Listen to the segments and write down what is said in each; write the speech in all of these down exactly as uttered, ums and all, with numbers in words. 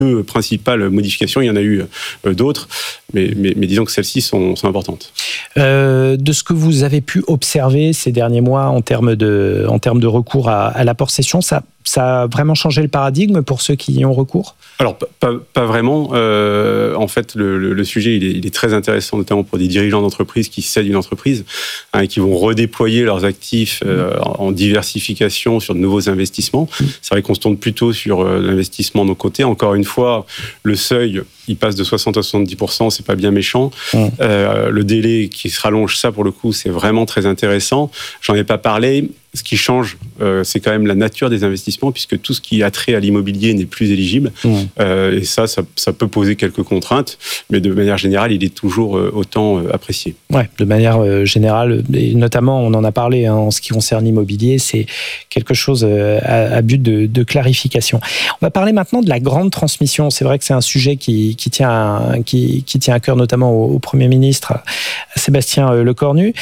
deux principales modifications. Il y en a eu euh, d'autres, mais, mais, mais disons que celles-ci sont, sont importantes. Euh, de ce que vous avez pu observer ces derniers mois en termes de, en termes de recours à, à l'apport-cession, ça, ça a vraiment changé le paradigme pour ceux qui y ont recours ? Alors, pas, pas vraiment. Euh, en fait, le, le, le sujet, il est, il est très intéressant, notamment pour des dirigeants d'entreprise qui cèdent une entreprise, hein, et qui vont redéployer leurs actifs euh, en, en diversification sur de nouveaux investissements. C'est vrai qu'on se tourne plutôt sur euh, l'investissement de nos côtés. Encore une fois, le seuil, il passe de soixante à soixante-dix pour cent, c'est pas bien méchant. Mmh. Euh, le délai qui se rallonge, ça, pour le coup, c'est vraiment très intéressant. J'en ai pas parlé. Ce qui change, euh, c'est quand même la nature des investissements, puisque tout ce qui a trait à l'immobilier n'est plus éligible. Mmh. Euh, et ça, ça, ça peut poser quelques contraintes, mais de manière générale, il est toujours euh, autant euh, apprécié. Ouais, de manière euh, générale, et notamment, on en a parlé, hein, en ce qui concerne l'immobilier, c'est quelque chose euh, à, à but de, de clarification. On va parler maintenant de la grande transmission. C'est vrai que c'est un sujet qui, qui, tient, qui, qui tient à cœur notamment au, au Premier ministre, Sébastien Lecornu.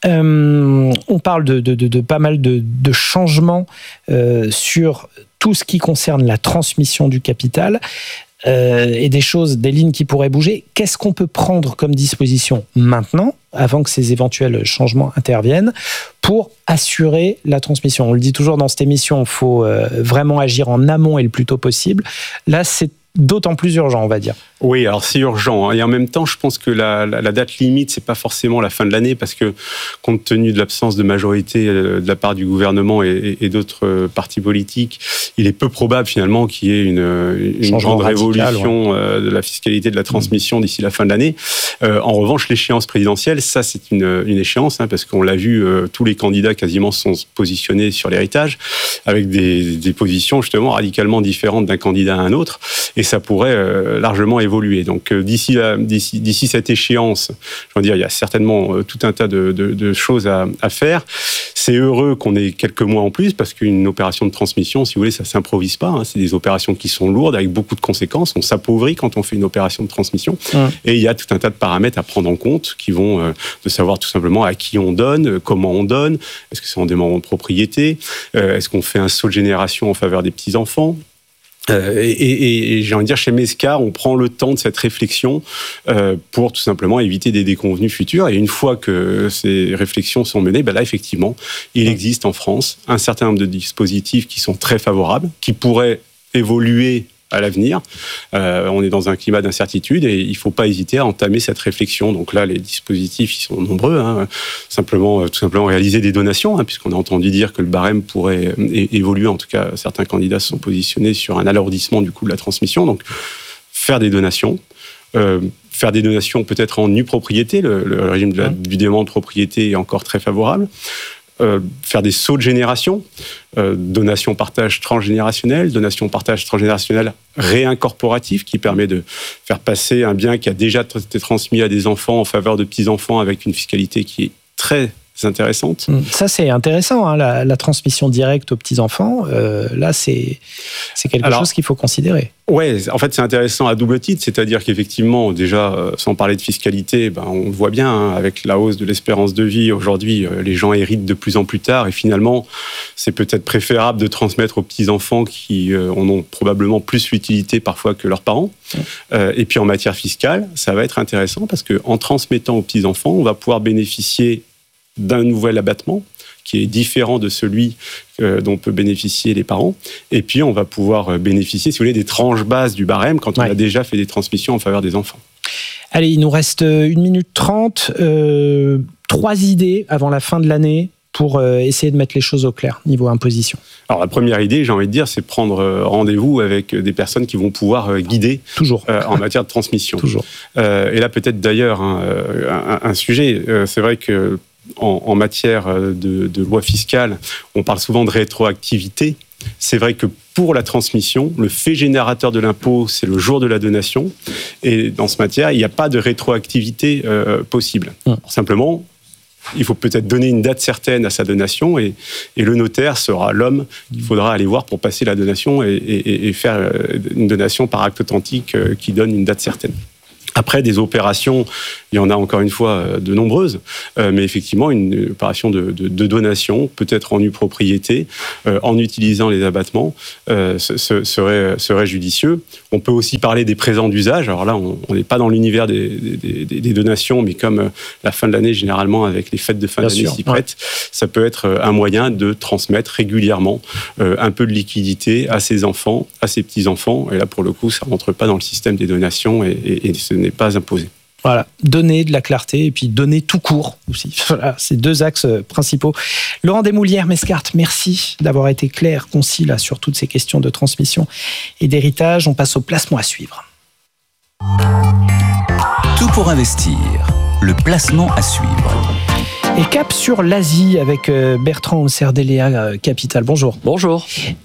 Euh, on parle de, de, de, de pas mal de, de changements euh, sur tout ce qui concerne la transmission du capital euh, et des choses, des lignes qui pourraient bouger. Qu'est-ce qu'on peut prendre comme disposition maintenant, avant que ces éventuels changements interviennent, pour assurer la transmission ? On le dit toujours dans cette émission, il faut euh, vraiment agir en amont et le plus tôt possible. Là, c'est d'autant plus urgent, on va dire. Oui, alors c'est urgent. Et en même temps, je pense que la, la, la date limite, c'est pas forcément la fin de l'année, parce que compte tenu de l'absence de majorité de la part du gouvernement et, et d'autres partis politiques, il est peu probable finalement qu'il y ait une, une grande radical, révolution ouais. de la fiscalité de la transmission mmh. d'ici la fin de l'année. Euh, en revanche, l'échéance présidentielle, ça c'est une, une échéance, hein, parce qu'on l'a vu, euh, tous les candidats quasiment sont positionnés sur l'héritage, avec des, des positions justement radicalement différentes d'un candidat à un autre. Et ça pourrait euh, largement évoluer. Donc euh, d'ici, la, d'ici, d'ici cette échéance, je veux dire, il y a certainement euh, tout un tas de, de, de choses à, à faire. C'est heureux qu'on ait quelques mois en plus, parce qu'une opération de transmission, si vous voulez, ça ne s'improvise pas. Hein. C'est des opérations qui sont lourdes, avec beaucoup de conséquences. On s'appauvrit quand on fait une opération de transmission. Mmh. Et il y a tout un tas de paramètres à prendre en compte, qui vont euh, de savoir tout simplement à qui on donne, comment on donne, est-ce que c'est en démembrement de propriété, euh, est-ce qu'on fait un saut de génération en faveur des petits-enfants. Euh, et, et, et j'ai envie de dire, chez Mescar, on prend le temps de cette réflexion euh, pour tout simplement éviter des déconvenues futures. Et une fois que ces réflexions sont menées, ben là, effectivement, il existe en France un certain nombre de dispositifs qui sont très favorables, qui pourraient évoluer à l'avenir. Euh, on est dans un climat d'incertitude et il ne faut pas hésiter à entamer cette réflexion. Donc là, les dispositifs, ils sont nombreux. Hein. Simplement, euh, tout simplement réaliser des donations, hein, puisqu'on a entendu dire que le barème pourrait é- évoluer. En tout cas, certains candidats se sont positionnés sur un alourdissement du coût de la transmission. Donc, faire des donations. Euh, faire des donations peut-être en nue propriété. Le, le régime de la, du démembrement de propriété est encore très favorable. Euh, faire des sauts de génération, euh, donation partage transgénérationnel, donation partage transgénérationnel réincorporatif, qui permet de faire passer un bien qui a déjà été transmis à des enfants en faveur de petits-enfants avec une fiscalité qui est très intéressante. Ça, c'est intéressant, hein, la, la transmission directe aux petits-enfants. Euh, là, c'est, c'est quelque Alors, chose qu'il faut considérer. Oui, en fait, c'est intéressant à double titre, c'est-à-dire qu'effectivement, déjà, euh, sans parler de fiscalité, ben, on le voit bien, hein, avec la hausse de l'espérance de vie, aujourd'hui, euh, les gens héritent de plus en plus tard, et finalement, c'est peut-être préférable de transmettre aux petits-enfants qui euh, en ont probablement plus l'utilité parfois que leurs parents. Mmh. Euh, et puis, en matière fiscale, ça va être intéressant, parce qu'en transmettant aux petits-enfants, on va pouvoir bénéficier d'un nouvel abattement qui est différent de celui euh, dont peuvent bénéficier les parents. Et puis, on va pouvoir bénéficier, si vous voulez, des tranches basses du barème quand on ouais. a déjà fait des transmissions en faveur des enfants. Allez, il nous reste une minute trente. Euh, trois idées avant la fin de l'année pour euh, essayer de mettre les choses au clair, niveau imposition. Alors, la première idée, j'ai envie de dire, c'est prendre euh, rendez-vous avec des personnes qui vont pouvoir euh, guider Toujours. Euh, en matière de transmission. Toujours. Euh, et là, peut-être d'ailleurs, hein, un, un sujet, euh, c'est vrai que En, en matière de, de loi fiscale, on parle souvent de rétroactivité. C'est vrai que pour la transmission, le fait générateur de l'impôt, c'est le jour de la donation. Et dans ce matière, il n'y a pas de rétroactivité euh, possible. Mmh. Simplement, il faut peut-être donner une date certaine à sa donation et, et le notaire sera l'homme qu'il faudra aller voir pour passer la donation et, et, et faire une donation par acte authentique qui donne une date certaine. Après, des opérations, il y en a encore une fois de nombreuses, euh, mais effectivement, une opération de, de, de donation, peut-être en nue propriété, euh, en utilisant les abattements, euh, ce, ce serait, serait judicieux. On peut aussi parler des présents d'usage. Alors là, on n'est pas dans l'univers des, des, des, des donations, mais comme la fin de l'année, généralement, avec les fêtes de fin Bien d'année sûr, s'y prêtent, ouais. ça peut être un moyen de transmettre régulièrement euh, un peu de liquidité à ses enfants, à ses petits-enfants. Et là, pour le coup, ça ne rentre pas dans le système des donations et, et, et ce n'est pas imposé. Voilà, donner de la clarté et puis donner tout court aussi. Voilà, c'est deux axes principaux. Laurent Desmoulières-Mescart, merci d'avoir été clair, concis là, sur toutes ces questions de transmission et d'héritage. On passe au placement à suivre. Tout pour investir, le placement à suivre. Et cap sur l'Asie avec Bertrand Osserdéléa Capital. Bonjour. Bonjour.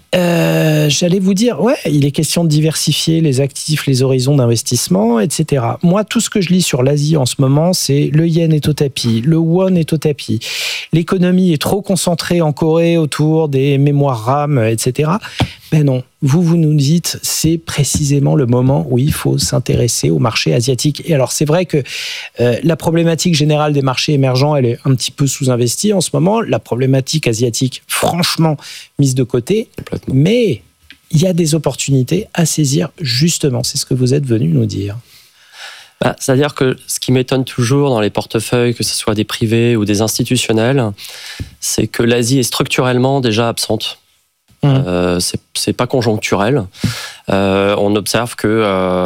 Euh, j'allais vous dire, ouais, il est question de diversifier les actifs, les horizons d'investissement, et cetera. Moi, tout ce que je lis sur l'Asie en ce moment, c'est le yen est au tapis, le won est au tapis, l'économie est trop concentrée en Corée autour des mémoires RAM, et cetera. Ben non, vous, vous nous dites, c'est précisément le moment où il faut s'intéresser au marché asiatique. Et alors, c'est vrai que euh, la problématique générale des marchés émergents, elle est un petit peu sous-investie en ce moment. La problématique asiatique, franchement, mise de côté. Mais il y a des opportunités à saisir, justement. C'est ce que vous êtes venu nous dire. Bah, c'est-à-dire que ce qui m'étonne toujours dans les portefeuilles, que ce soit des privés ou des institutionnels, c'est que l'Asie est structurellement déjà absente. Mmh. Euh, c'est, c'est pas conjoncturel. Euh, on observe que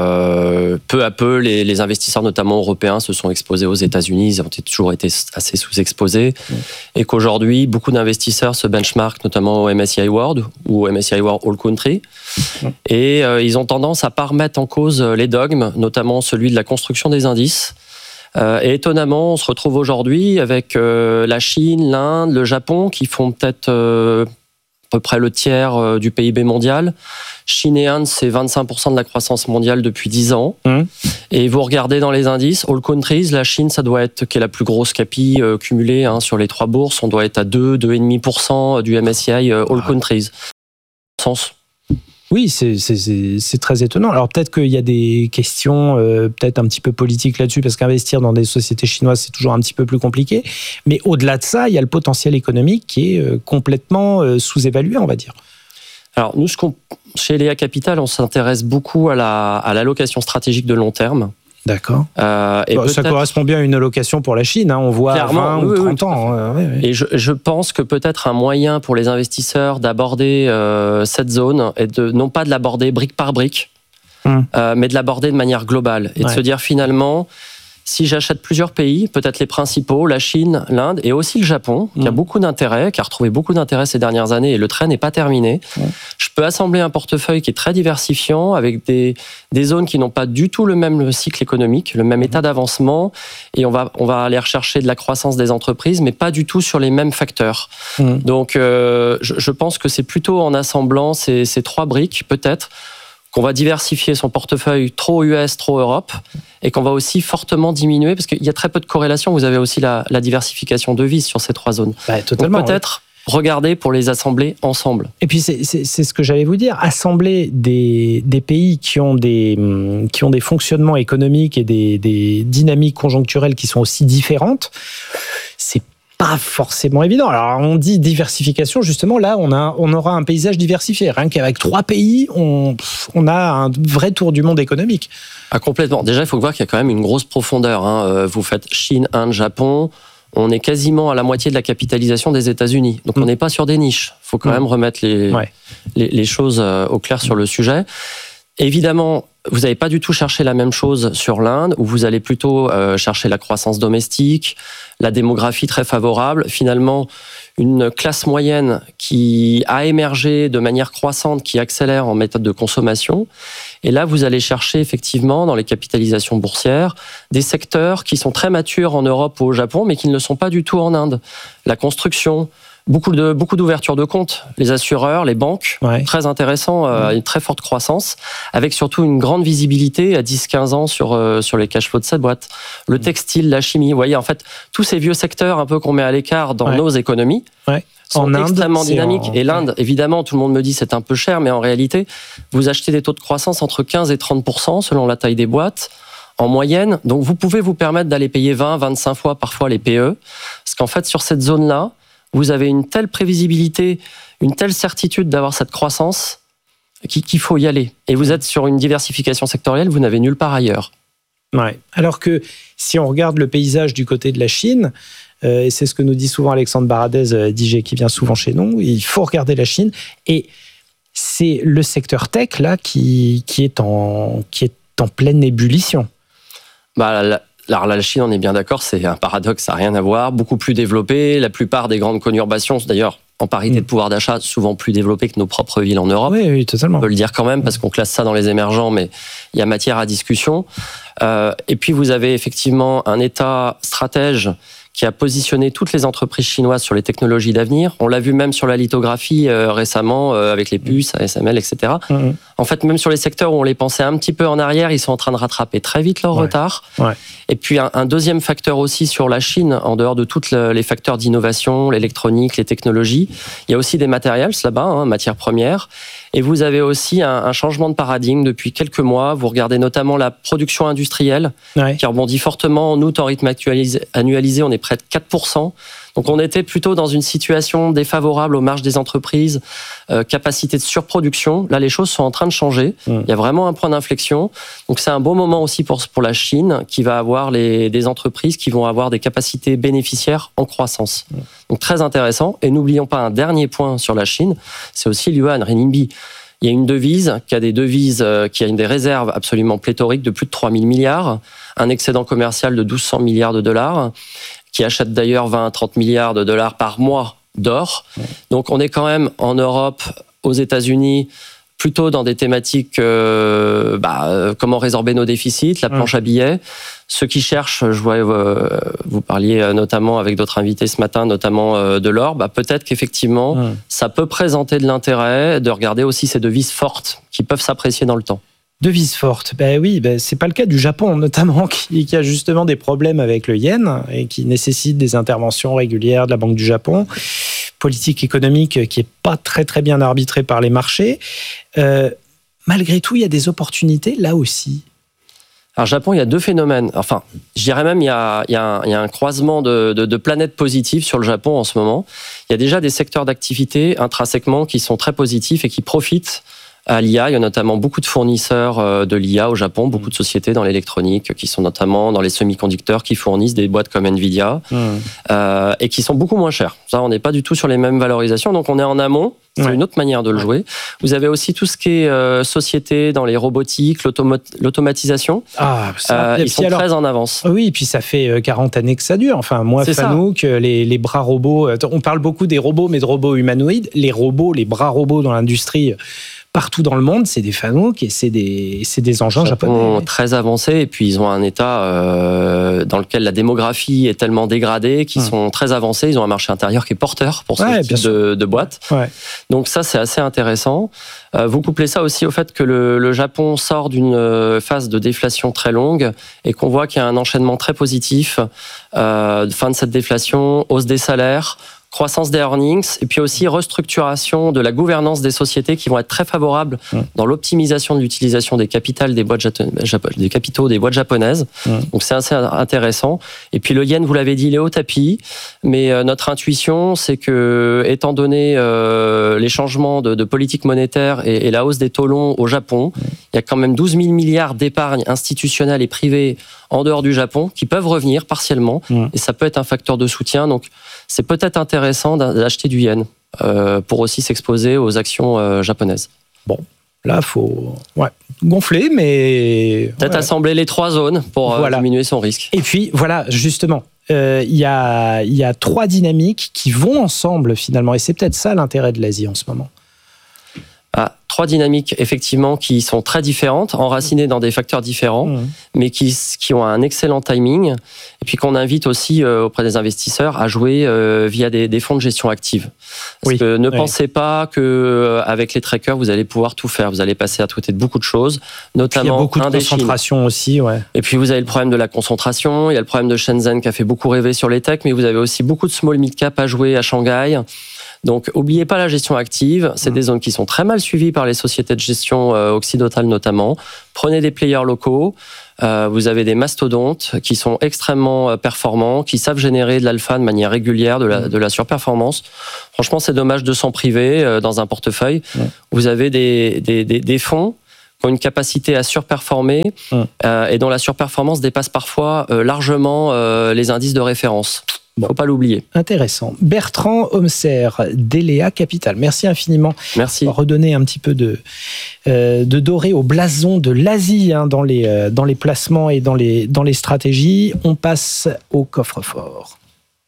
euh, peu à peu, les, les investisseurs, notamment européens, se sont exposés aux États-Unis. Ils ont toujours été assez sous-exposés. Mmh. Et qu'aujourd'hui, beaucoup d'investisseurs se benchmarkent, notamment au M S C I World ou au M S C I World All Country. Mmh. Et euh, ils ont tendance à pas remettre en cause les dogmes, notamment celui de la construction des indices. Euh, et étonnamment, on se retrouve aujourd'hui avec euh, la Chine, l'Inde, le Japon, qui font peut-être... Euh, à peu près le tiers du P I B mondial. Chine et Inde, c'est vingt-cinq pour cent de la croissance mondiale depuis dix ans. Mmh. Et vous regardez dans les indices, All Countries, la Chine, ça doit être, qui est la plus grosse capi euh, cumulée hein, sur les trois bourses, on doit être à deux, deux virgule cinq pour cent du M S C I euh, All ah. Countries. Sens. Oui, c'est, c'est, c'est, c'est très étonnant. Alors peut-être qu'il y a des questions euh, peut-être un petit peu politiques là-dessus, parce qu'investir dans des sociétés chinoises, c'est toujours un petit peu plus compliqué. Mais au-delà de ça, il y a le potentiel économique qui est euh, complètement euh, sous-évalué, on va dire. Alors nous, ce qu'on, chez Léa Capital, on s'intéresse beaucoup à, la, à l'allocation stratégique de long terme. D'accord. Euh, et bah, ça correspond bien à une allocation pour la Chine. Hein. On voit vingt oui, ou trente oui, ans. Hein. Oui, oui. Et je, je pense que peut-être un moyen pour les investisseurs d'aborder euh, cette zone est de non pas de l'aborder brique par brique, hum. euh, mais de l'aborder de manière globale et ouais. de se dire finalement, si j'achète plusieurs pays, peut-être les principaux, la Chine, l'Inde et aussi le Japon, qui mmh. a beaucoup d'intérêt, qui a retrouvé beaucoup d'intérêt ces dernières années et le train n'est pas terminé. Mmh. Je peux assembler un portefeuille qui est très diversifiant avec des, des zones qui n'ont pas du tout le même cycle économique, le même état d'avancement et on va, on va aller rechercher de la croissance des entreprises, mais pas du tout sur les mêmes facteurs. Mmh. Donc, euh, je, je pense que c'est plutôt en assemblant ces, ces trois briques, peut-être, qu'on va diversifier son portefeuille trop U S, trop Europe, et qu'on va aussi fortement diminuer, parce qu'il y a très peu de corrélation, vous avez aussi la, la diversification de devises sur ces trois zones. Bah, totalement. Donc peut-être oui. regarder pour les assembler ensemble. Et puis c'est, c'est, c'est ce que j'allais vous dire, assembler des, des pays qui ont des, qui ont des fonctionnements économiques et des, des dynamiques conjoncturelles qui sont aussi différentes, c'est pas forcément évident. Alors, on dit diversification, justement, là, on, a, on aura un paysage diversifié. Rien qu'avec trois pays, on, on a un vrai tour du monde économique. Ah, complètement. Déjà, il faut voir qu'il y a quand même une grosse profondeur. Hein. Vous faites Chine, Inde, Japon, on est quasiment à la moitié de la capitalisation des États-Unis. Donc, mmh. on n'est pas sur des niches. Il faut quand mmh. même remettre les, ouais. les, les choses au clair sur le sujet. Évidemment, vous n'allez pas du tout chercher la même chose sur l'Inde, où vous allez plutôt euh, chercher la croissance domestique, la démographie très favorable, finalement une classe moyenne qui a émergé de manière croissante, qui accélère en méthode de consommation. Et là, vous allez chercher effectivement, dans les capitalisations boursières, des secteurs qui sont très matures en Europe ou au Japon, mais qui ne le sont pas du tout en Inde. La construction, Beaucoup, de, beaucoup d'ouverture de comptes, les assureurs, les banques, ouais. très intéressant, euh, une très forte croissance, avec surtout une grande visibilité à dix à quinze ans sur, euh, sur les cash flows de cette boîte. Le textile, la chimie, vous voyez, en fait, tous ces vieux secteurs un peu qu'on met à l'écart dans ouais. nos économies ouais. sont en extrêmement Inde, dynamiques. En... Et l'Inde, évidemment, tout le monde me dit c'est un peu cher, mais en réalité, vous achetez des taux de croissance entre quinze et trente pour cent selon la taille des boîtes. en moyenne. Donc vous pouvez vous permettre d'aller payer vingt, vingt-cinq fois parfois les P E, parce qu'en fait sur cette zone-là, vous avez une telle prévisibilité, une telle certitude d'avoir cette croissance qu'il faut y aller. Et vous êtes sur une diversification sectorielle, vous n'avez nulle part ailleurs. Ouais. Alors que si on regarde le paysage du côté de la Chine, euh, et c'est ce que nous dit souvent Alexandre Baradez d'I G qui vient souvent chez nous, il faut regarder la Chine, et c'est le secteur tech là qui, qui, est, en, qui est en pleine ébullition. Bah, la, la, la Chine, on est bien d'accord, c'est un paradoxe, ça n'a rien à voir, beaucoup plus développé, la plupart des grandes conurbations, d'ailleurs, en parité mmh. de pouvoir d'achat, souvent plus développées que nos propres villes en Europe. Oui, oui, totalement. On peut le dire quand même, parce qu'on classe ça dans les émergents, mais il y a matière à discussion. Euh, et puis, vous avez effectivement un État stratège qui a positionné toutes les entreprises chinoises sur les technologies d'avenir. On l'a vu même sur la lithographie euh, récemment, euh, avec les puces, A S M L, et cetera. Mmh. En fait, même sur les secteurs où on les pensait un petit peu en arrière, ils sont en train de rattraper très vite leur ouais. retard. Ouais. Et puis, un, un deuxième facteur aussi sur la Chine, en dehors de tous le, les facteurs d'innovation, l'électronique, les technologies, il y a aussi des matériels là-bas, hein, matières premières. Et vous avez aussi un, un changement de paradigme depuis quelques mois. Vous regardez notamment la production industrielle, ouais. qui rebondit fortement. En août, en rythme actualisé, annualisé, on est près de quatre pour cent. Donc on était plutôt dans une situation défavorable aux marges des entreprises, euh, capacité de surproduction. Là, les choses sont en train de changer. Mmh. Il y a vraiment un point d'inflexion. Donc c'est un bon moment aussi pour, pour la Chine, qui va avoir les, des entreprises qui vont avoir des capacités bénéficiaires en croissance. Mmh. Donc très intéressant. Et n'oublions pas un dernier point sur la Chine, c'est aussi l'yuan, renminbi. Il y a une devise qui a des devises, qui a des réserves absolument pléthoriques de plus de trois mille milliards, un excédent commercial de douze cents milliards de dollars, qui achète d'ailleurs vingt à trente milliards de dollars par mois d'or. Donc on est quand même en Europe, aux États-Unis, plutôt dans des thématiques euh, bah, euh, comment résorber nos déficits, la planche à billets. Ceux qui cherchent, je vois, euh, vous parliez notamment avec d'autres invités ce matin, notamment euh, de l'or, bah, peut-être qu'effectivement, mmh. ça peut présenter de l'intérêt de regarder aussi ces devises fortes qui peuvent s'apprécier dans le temps. Devise forte, ben oui, ben c'est pas le cas du Japon notamment, qui, qui a justement des problèmes avec le yen et qui nécessite des interventions régulières de la Banque du Japon, politique économique qui est pas très très bien arbitrée par les marchés. Euh, malgré tout, il y a des opportunités là aussi. Alors, Japon, il y a deux phénomènes. Enfin, je dirais même, il y a, il y a, un, il y a un croisement de, de, de planètes positives sur le Japon en ce moment. Il y a déjà des secteurs d'activité intrinsèquement qui sont très positifs et qui profitent à l'I A. Il y a notamment beaucoup de fournisseurs de l'I A au Japon, beaucoup de sociétés dans l'électronique qui sont notamment dans les semi-conducteurs qui fournissent des boîtes comme Nvidia mmh. euh, et qui sont beaucoup moins chères. Ça, on n'est pas du tout sur les mêmes valorisations, donc on est en amont. C'est ouais. une autre manière de le jouer. Vous avez aussi tout ce qui est euh, société dans les robotiques, l'automa- l'automatisation. Ah, ça, euh, ils sont alors, très en avance. Oui, et puis ça fait quarante années que ça dure. Enfin, moi, c'est Fanouk, les, les bras robots. On parle beaucoup des robots, mais de robots humanoïdes. Les robots, les bras robots dans l'industrie, partout dans le monde, c'est des Fanouk et c'est des, c'est des engins Japon japonais. Très avancés, et puis ils ont un état euh, dans lequel la démographie est tellement dégradée qu'ils hum. sont très avancés. Ils ont un marché intérieur qui est porteur pour ce ouais, type de, de boîte. Ouais. Donc ça, c'est assez intéressant. Euh, vous couplez ça aussi au fait que le, le Japon sort d'une phase de déflation très longue et qu'on voit qu'il y a un enchaînement très positif. Euh, fin de cette déflation, hausse des salaires, croissance des earnings, et puis aussi restructuration de la gouvernance des sociétés qui vont être très favorables mmh. dans l'optimisation de l'utilisation des capitales des boîtes Japo- des capitaux des boîtes japonaises. Mmh. Donc c'est assez intéressant. Et puis le yen, vous l'avez dit, il est au tapis, mais euh, notre intuition, c'est que, étant donné euh, les changements de, de politique monétaire et, et la hausse des taux longs au Japon, mmh. il y a quand même douze mille milliards d'épargne institutionnelle et privée en dehors du Japon qui peuvent revenir partiellement, mmh. et ça peut être un facteur de soutien. Donc c'est peut-être intéressant d'acheter du yen euh, pour aussi s'exposer aux actions euh, japonaises. Bon, là, il faut ouais, gonfler, mais... Peut-être ouais. assembler les trois zones pour voilà. euh, diminuer son risque. Et puis, voilà, justement, il euh, y, a, y a trois dynamiques qui vont ensemble, finalement, et c'est peut-être ça l'intérêt de l'Asie en ce moment. Ah, trois dynamiques, effectivement, qui sont très différentes, enracinées dans des facteurs différents, mmh. mais qui, qui ont un excellent timing, et puis qu'on invite aussi euh, auprès des investisseurs à jouer euh, via des, des fonds de gestion active. Parce oui. que ne oui. pensez pas qu'avec euh, les trackers, vous allez pouvoir tout faire. Vous allez passer à côté de beaucoup de choses, notamment il y a beaucoup de concentration aussi. Ouais. Et puis vous avez le problème de la concentration, il y a le problème de Shenzhen qui a fait beaucoup rêver sur les techs, mais vous avez aussi beaucoup de small mid-cap à jouer à Shanghai. Donc, n'oubliez pas la gestion active. C'est mmh. des zones qui sont très mal suivies par les sociétés de gestion euh, occidentales notamment. Prenez des players locaux. Euh, vous avez des mastodontes qui sont extrêmement euh, performants, qui savent générer de l'alpha de manière régulière, de la, mmh. de la surperformance. Franchement, c'est dommage de s'en priver euh, dans un portefeuille. Mmh. Vous avez des, des, des, des fonds qui ont une capacité à surperformer mmh. euh, et dont la surperformance dépasse parfois euh, largement euh, les indices de référence. Il ne faut pas l'oublier. Intéressant. Bertrand Homser, d'Elea Capital. Merci infiniment. Merci. Pour redonner un petit peu de, euh, de doré au blason de l'Asie hein, dans, les, euh, dans les placements et dans les, dans les stratégies. On passe au coffre-fort.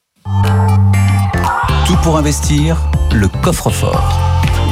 Tout pour investir, le coffre-fort.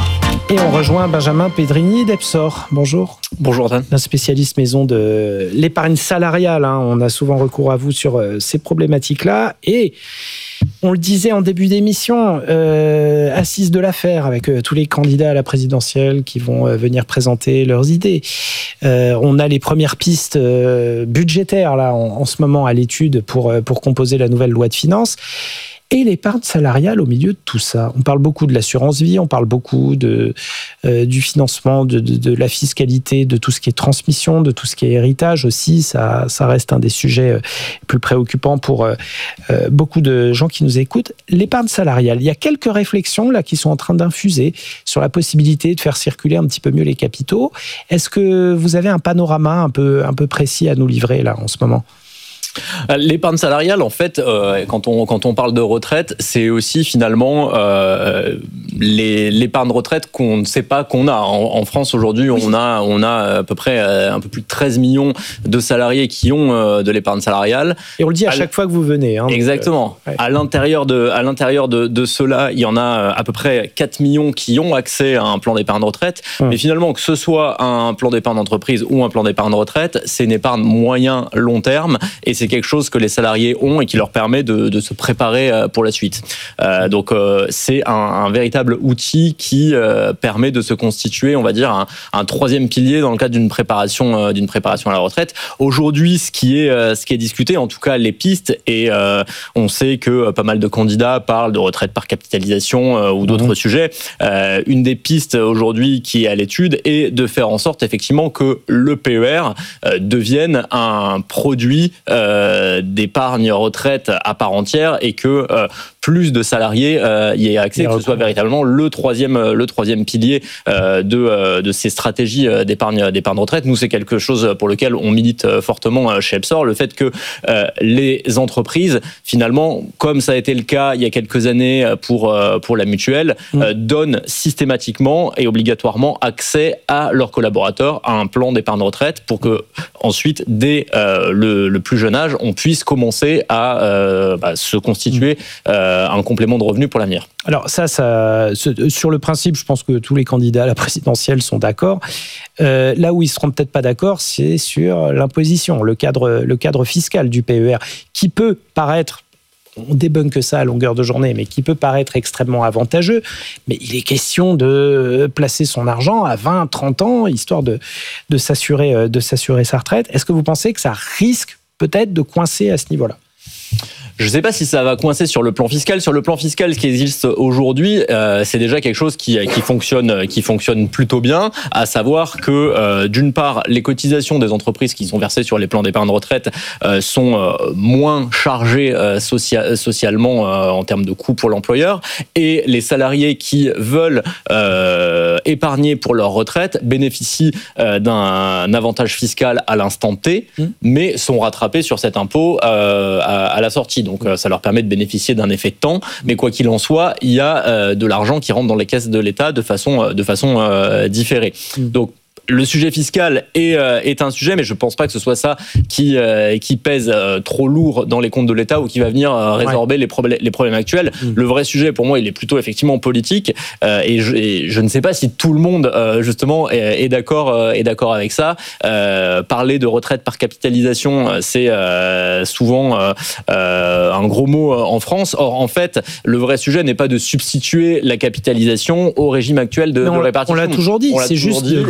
Et on rejoint Benjamin Pedrini d'Epsor. Bonjour. Bonjour Dan. Un spécialiste maison de l'épargne salariale. Hein. On a souvent recours à vous sur euh, ces problématiques-là. Et on le disait en début d'émission, euh, assise de l'affaire avec euh, tous les candidats à la présidentielle qui vont euh, venir présenter leurs idées. Euh, on a les premières pistes euh, budgétaires là en, en ce moment à l'étude pour, euh, pour composer la nouvelle loi de finances. Et l'épargne salariale au milieu de tout ça. On parle beaucoup de l'assurance vie, on parle beaucoup de, euh, du financement, de, de, de la fiscalité, de tout ce qui est transmission, de tout ce qui est héritage aussi. Ça, ça reste un des sujets euh, plus préoccupants pour euh, euh, beaucoup de gens qui nous écoutent. L'épargne salariale, il y a quelques réflexions là qui sont en train d'infuser sur la possibilité de faire circuler un petit peu mieux les capitaux. Est-ce que vous avez un panorama un peu, un peu précis à nous livrer là en ce moment ? L'épargne salariale, en fait, euh, quand on quand on parle de retraite, c'est aussi finalement euh, les, l'épargne retraite qu'on ne sait pas qu'on a. En, en France aujourd'hui, on a on a à peu près un peu plus de treize millions de salariés qui ont euh, de l'épargne salariale. Et on le dit à, à chaque l... fois que vous venez. Hein, Exactement. Donc, euh, ouais. À l'intérieur de à l'intérieur de, de cela, il y en a à peu près quatre millions qui ont accès à un plan d'épargne retraite. Hum. Mais finalement, que ce soit un plan d'épargne d'entreprise ou un plan d'épargne retraite, c'est une épargne moyen long terme et c'est quelque chose que les salariés ont et qui leur permet de, de se préparer pour la suite. Euh, donc euh, c'est un, un véritable outil qui euh, permet de se constituer, on va dire, un, un troisième pilier dans le cadre d'une préparation, euh, d'une préparation à la retraite. Aujourd'hui, ce qui est, euh, ce qui est discuté, en tout cas les pistes, et euh, on sait que pas mal de candidats parlent de retraite par capitalisation euh, ou d'autres mmh. sujets. Euh, une des pistes aujourd'hui qui est à l'étude est de faire en sorte effectivement que le P E R euh, devienne un produit euh, d'épargne retraite à part entière et que euh, plus de salariés euh, y aient accès, que ce soit véritablement le troisième, le troisième pilier euh, de, euh, de ces stratégies d'épargne, d'épargne retraite. Nous, c'est quelque chose pour lequel on milite fortement chez Epsor, le fait que euh, les entreprises, finalement, comme ça a été le cas il y a quelques années pour, euh, pour la mutuelle, mmh. euh, donnent systématiquement et obligatoirement accès à leurs collaborateurs à un plan d'épargne retraite pour que ensuite, dès euh, le, le plus jeune âge, on puisse commencer à euh, bah, se constituer euh, un complément de revenu pour l'avenir. Alors ça, ça, sur le principe, je pense que tous les candidats à la présidentielle sont d'accord. Euh, là où ils seront peut-être pas d'accord, c'est sur l'imposition, le cadre, le cadre fiscal du P E R, qui peut paraître, on débunk ça à longueur de journée, mais qui peut paraître extrêmement avantageux. Mais il est question de placer son argent à vingt, trente ans, histoire de, de, s'assurer, de s'assurer sa retraite. Est-ce que vous pensez que ça risque peut-être de coincer à ce niveau-là ? Je ne sais pas si ça va coincer sur le plan fiscal. Sur le plan fiscal, ce qui existe aujourd'hui, euh, c'est déjà quelque chose qui, qui fonctionne, qui fonctionne plutôt bien. À savoir que, euh, d'une part, les cotisations des entreprises qui sont versées sur les plans d'épargne retraite euh, sont euh, moins chargées euh, socia- socialement euh, en termes de coûts pour l'employeur, et les salariés qui veulent euh, épargner pour leur retraite bénéficient euh, d'un avantage fiscal à l'instant T, mmh. mais sont rattrapés sur cet impôt euh, à, à la sortie. Donc ça leur permet de bénéficier d'un effet de temps, mais quoi qu'il en soit, il y a euh, de l'argent qui rentre dans les caisses de l'État de façon, de façon euh, différée. Mmh. Donc le sujet fiscal est, euh, est un sujet, mais je ne pense pas que ce soit ça qui, euh, qui pèse euh, trop lourd dans les comptes de l'État ou qui va venir euh, résorber ouais. les, problèmes, les problèmes actuels. Mmh. Le vrai sujet, pour moi, il est plutôt effectivement politique, euh, et, je, et je ne sais pas si tout le monde, euh, justement, est, est, d'accord, euh, est d'accord avec ça. Euh, parler de retraite par capitalisation, c'est euh, souvent euh, euh, un gros mot en France. Or, en fait, le vrai sujet n'est pas de substituer la capitalisation au régime actuel de, de répartition. On l'a toujours dit, on l'a c'est toujours juste dit. de compléter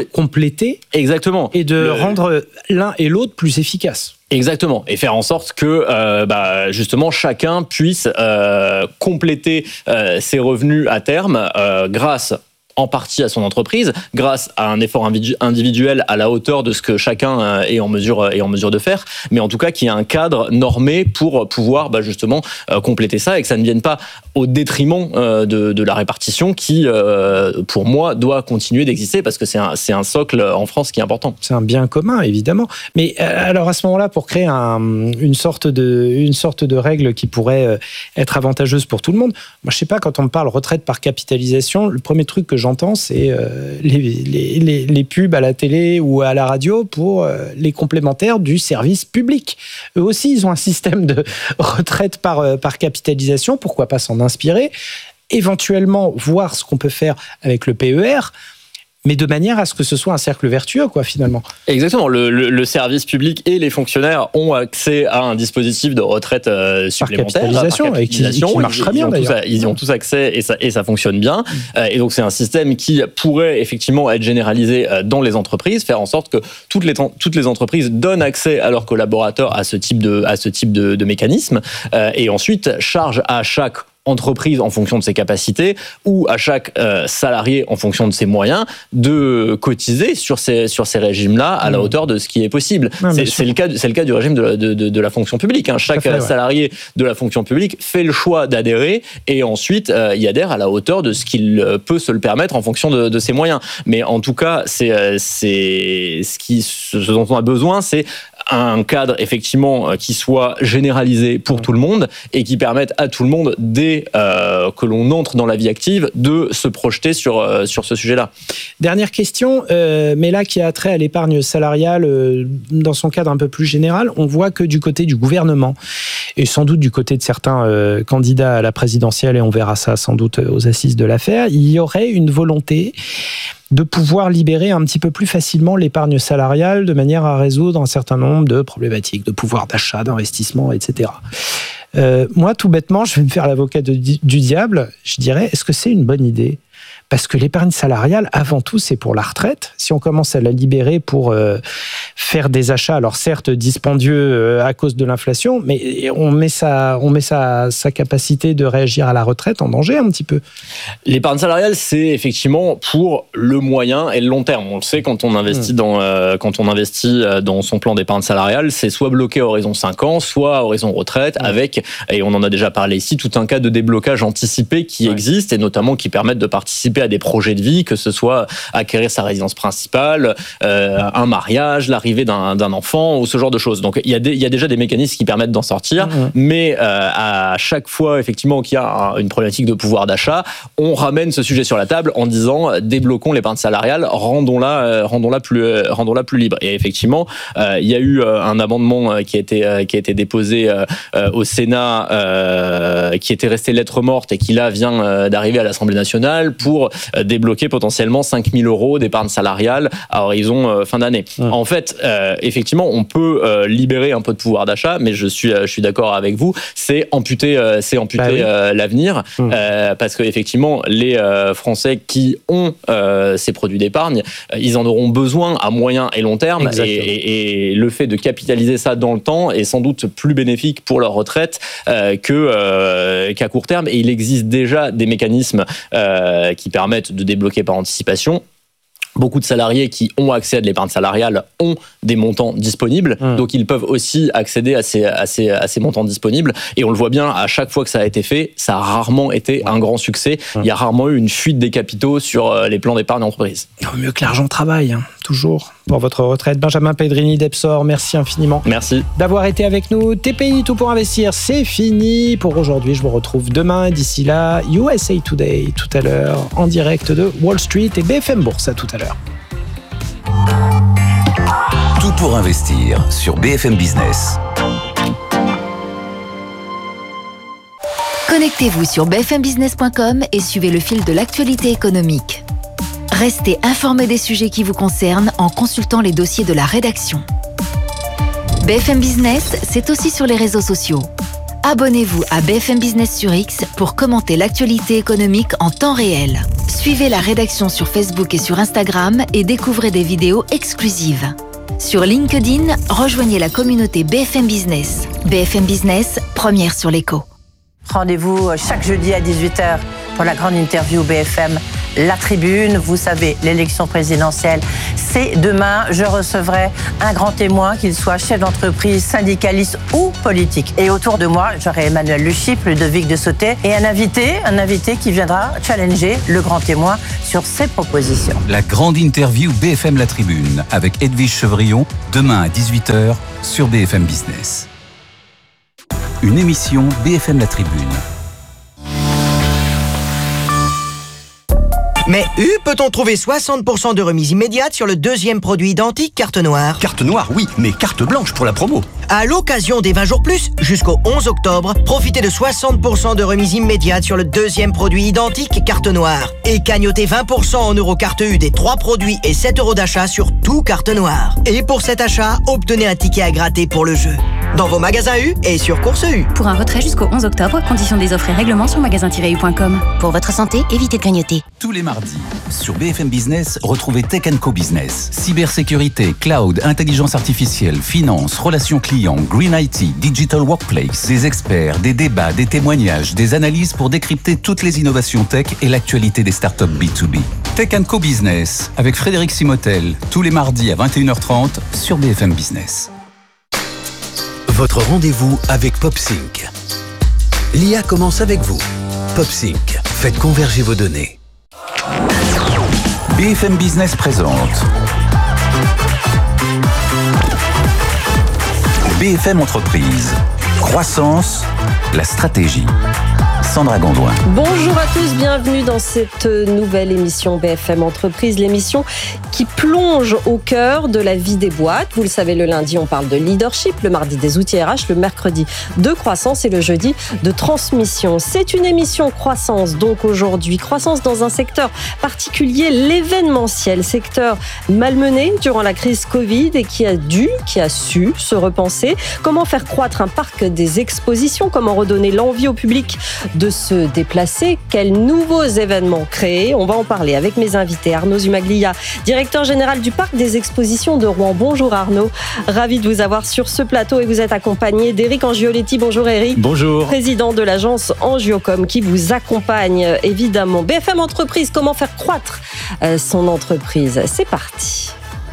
compléter. Exactement. Et de Le... rendre l'un et l'autre plus efficaces. Exactement, et faire en sorte que euh, bah, justement chacun puisse euh, compléter euh, ses revenus à terme euh, grâce en partie à son entreprise, grâce à un effort individuel à la hauteur de ce que chacun est en mesure, est en mesure de faire, mais en tout cas qu'il y ait un cadre normé pour pouvoir bah, justement euh, compléter ça et que ça ne vienne pas au détriment euh, de, de la répartition qui, euh, pour moi, doit continuer d'exister parce que c'est un, c'est un socle en France qui est important. C'est un bien commun, évidemment. Mais alors à ce moment-là, pour créer un, une, sorte de, une sorte de règle qui pourrait être avantageuse pour tout le monde, moi je sais pas, quand on me parle retraite par capitalisation, le premier truc que j'en J'entends, c'est euh, les, les, les, les pubs à la télé ou à la radio pour euh, les complémentaires du service public. Eux aussi, ils ont un système de retraite par, euh, par capitalisation. Pourquoi pas s'en inspirer ? Éventuellement, voir ce qu'on peut faire avec le P E R, mais de manière à ce que ce soit un cercle vertueux, quoi, finalement. Exactement. Le, le, le service public et les fonctionnaires ont accès à un dispositif de retraite euh, supplémentaire. Par capitalisation, par capitalisation, et qui, qui marche très bien, ils, ils d'ailleurs. Tous, ils y ont tous accès et ça, et ça fonctionne bien. Mmh. Euh, et donc, c'est un système qui pourrait effectivement être généralisé dans les entreprises, faire en sorte que toutes les, toutes les entreprises donnent accès à leurs collaborateurs à ce type de, à ce type de, de mécanisme. Euh, et ensuite, charge à chaque entreprise en fonction de ses capacités ou à chaque euh, salarié en fonction de ses moyens de cotiser sur ces, sur ces régimes-là à mmh. la hauteur de ce qui est possible. Non, c'est, c'est, le cas, c'est le cas du régime de, de, de, de la fonction publique. Hein. Chaque fait, ouais. salarié de la fonction publique fait le choix d'adhérer et ensuite euh, y adhère à la hauteur de ce qu'il peut se le permettre en fonction de, de ses moyens. Mais en tout cas, c'est, c'est ce, qui, ce dont on a besoin, c'est un cadre effectivement qui soit généralisé pour tout le monde et qui permette à tout le monde, dès euh, que l'on entre dans la vie active, de se projeter sur, euh, sur ce sujet-là. Dernière question, euh, mais là qui a trait à l'épargne salariale euh, dans son cadre un peu plus général, on voit que du côté du gouvernement et sans doute du côté de certains euh, candidats à la présidentielle, et on verra ça sans doute aux assises de l'affaire, il y aurait une volonté de pouvoir libérer un petit peu plus facilement l'épargne salariale de manière à résoudre un certain nombre de problématiques, de pouvoir d'achat, d'investissement, et cetera. Euh, moi, tout bêtement, je vais me faire l'avocat de, du diable, je dirais, est-ce que c'est une bonne idée ? Parce que l'épargne salariale, avant tout, c'est pour la retraite. Si on commence à la libérer pour euh, faire des achats, alors certes dispendieux euh, à cause de l'inflation, mais on met, sa, on met sa, sa capacité de réagir à la retraite en danger un petit peu. L'épargne salariale, c'est effectivement pour le moyen et le long terme. On le sait, quand on investit, mmh. dans, euh, quand on investit dans son plan d'épargne salariale, c'est soit bloqué à horizon cinq ans, soit à horizon retraite, mmh. avec, et on en a déjà parlé ici, tout un cas de déblocage anticipé qui ouais. existe et notamment qui permettent de participer à des projets de vie, que ce soit acquérir sa résidence principale, euh, un mariage, l'arrivée d'un, d'un enfant ou ce genre de choses. Donc il y a des, il y a déjà des mécanismes qui permettent d'en sortir, mmh. mais euh, à chaque fois effectivement qu'il y a une problématique de pouvoir d'achat, on ramène ce sujet sur la table en disant débloquons l'épargne salariale, rendons-la, euh, rendons-la plus, euh, rendons-la plus libre. Et effectivement, euh, il y a eu euh, un amendement qui a été, euh, qui a été déposé euh, euh, au Sénat, euh, qui était resté lettre morte et qui là vient euh, d'arriver à l'Assemblée nationale pour débloquer potentiellement cinq mille euros d'épargne salariale à horizon euh, fin d'année. Mmh. En fait, euh, effectivement, on peut euh, libérer un peu de pouvoir d'achat, mais je suis, euh, je suis d'accord avec vous, c'est amputer, euh, c'est amputer bah oui. euh, l'avenir, mmh. euh, parce qu'effectivement, les euh, Français qui ont euh, ces produits d'épargne, euh, ils en auront besoin à moyen et long terme, et, et, et le fait de capitaliser ça dans le temps est sans doute plus bénéfique pour leur retraite euh, que, euh, qu'à court terme, et il existe déjà des mécanismes euh, qui permettent de débloquer par anticipation. Beaucoup de salariés qui ont accès à de l'épargne salariale ont des montants disponibles, mmh. donc ils peuvent aussi accéder à ces, à, ces, à ces montants disponibles. Et on le voit bien, à chaque fois que ça a été fait, ça a rarement été un grand succès. Mmh. Il y a rarement eu une fuite des capitaux sur les plans d'épargne d'entreprise. Il vaut mieux que l'argent travaille, hein, toujours, pour votre retraite. Benjamin Pedrini d'Epsor, merci infiniment. Merci. D'avoir été avec nous. T P I, tout pour investir, c'est fini pour aujourd'hui. Je vous retrouve demain. D'ici là, U S A Today, tout à l'heure, en direct de Wall Street et B F M Bourse, à tout à l'heure. Tout pour investir sur B F M Business. Connectez-vous sur b f m business point com et suivez le fil de l'actualité économique. Restez informés des sujets qui vous concernent en consultant les dossiers de la rédaction. B F M Business, c'est aussi sur les réseaux sociaux. Abonnez-vous à B F M Business sur X pour commenter l'actualité économique en temps réel. Suivez la rédaction sur Facebook et sur Instagram et découvrez des vidéos exclusives. Sur LinkedIn, rejoignez la communauté B F M Business. B F M Business, première sur l'écho. Rendez-vous chaque jeudi à dix-huit heures pour la grande interview B F M La Tribune. Vous savez, l'élection présidentielle, c'est demain. Je recevrai un grand témoin, qu'il soit chef d'entreprise, syndicaliste ou politique. Et autour de moi, j'aurai Emmanuel Le Chypre, Ludovic de Sauté et un invité, un invité qui viendra challenger le grand témoin sur ses propositions. La grande interview B F M La Tribune avec Edwige Chevrillon, demain à dix-huit heures sur B F M Business. Une émission B F M La Tribune. Mais U, peut-on trouver soixante pour cent de remise immédiate sur le deuxième produit identique carte noire? Carte noire, oui, mais carte blanche pour la promo. À l'occasion des vingt jours plus, jusqu'au onze octobre, profitez de soixante pour cent de remise immédiate sur le deuxième produit identique carte noire. Et cagnotez vingt pour cent en euros carte U des trois produits et sept euros d'achat sur tout carte noire. Et pour cet achat, obtenez un ticket à gratter pour le jeu. Dans vos magasins U et sur Course U. Pour un retrait jusqu'au onze octobre, conditions des offres et règlements sur magasin tiret u point com. Pour votre santé, évitez de grignoter. Tous les mardis, sur B F M Business, retrouvez Tech and Co Business. Cybersécurité, cloud, intelligence artificielle, finance, relations clients, green I T, digital workplace, des experts, des débats, des témoignages, des analyses pour décrypter toutes les innovations tech et l'actualité des startups B deux B. Tech and Co Business, avec Frédéric Simotel, tous les mardis à vingt et une heures trente sur B F M Business. Votre rendez-vous avec PopSync. L'I A commence avec vous. PopSync, faites converger vos données. B F M Business présente B F M Entreprise. Croissance, la stratégie. Sandra Gondouin. Bonjour à tous, bienvenue dans cette nouvelle émission B F M Entreprise, l'émission qui plonge au cœur de la vie des boîtes. Vous le savez, le lundi, on parle de leadership, le mardi des outils R H, le mercredi de croissance et le jeudi de transmission. C'est une émission croissance, donc aujourd'hui, croissance dans un secteur particulier, l'événementiel, secteur malmené durant la crise Covid et qui a dû, qui a su se repenser. Comment faire croître un parc des expositions, comment redonner l'envie au public de se déplacer, quels nouveaux événements créer. On va en parler avec mes invités. Arnaud Zumaglia, directeur général du parc des expositions de Rouen. Bonjour Arnaud, ravi de vous avoir sur ce plateau et vous êtes accompagné d'Éric Angioletti. Bonjour Éric. Bonjour. Président de l'agence Angiocom qui vous accompagne évidemment. B F M Entreprise, comment faire croître son entreprise? C'est parti.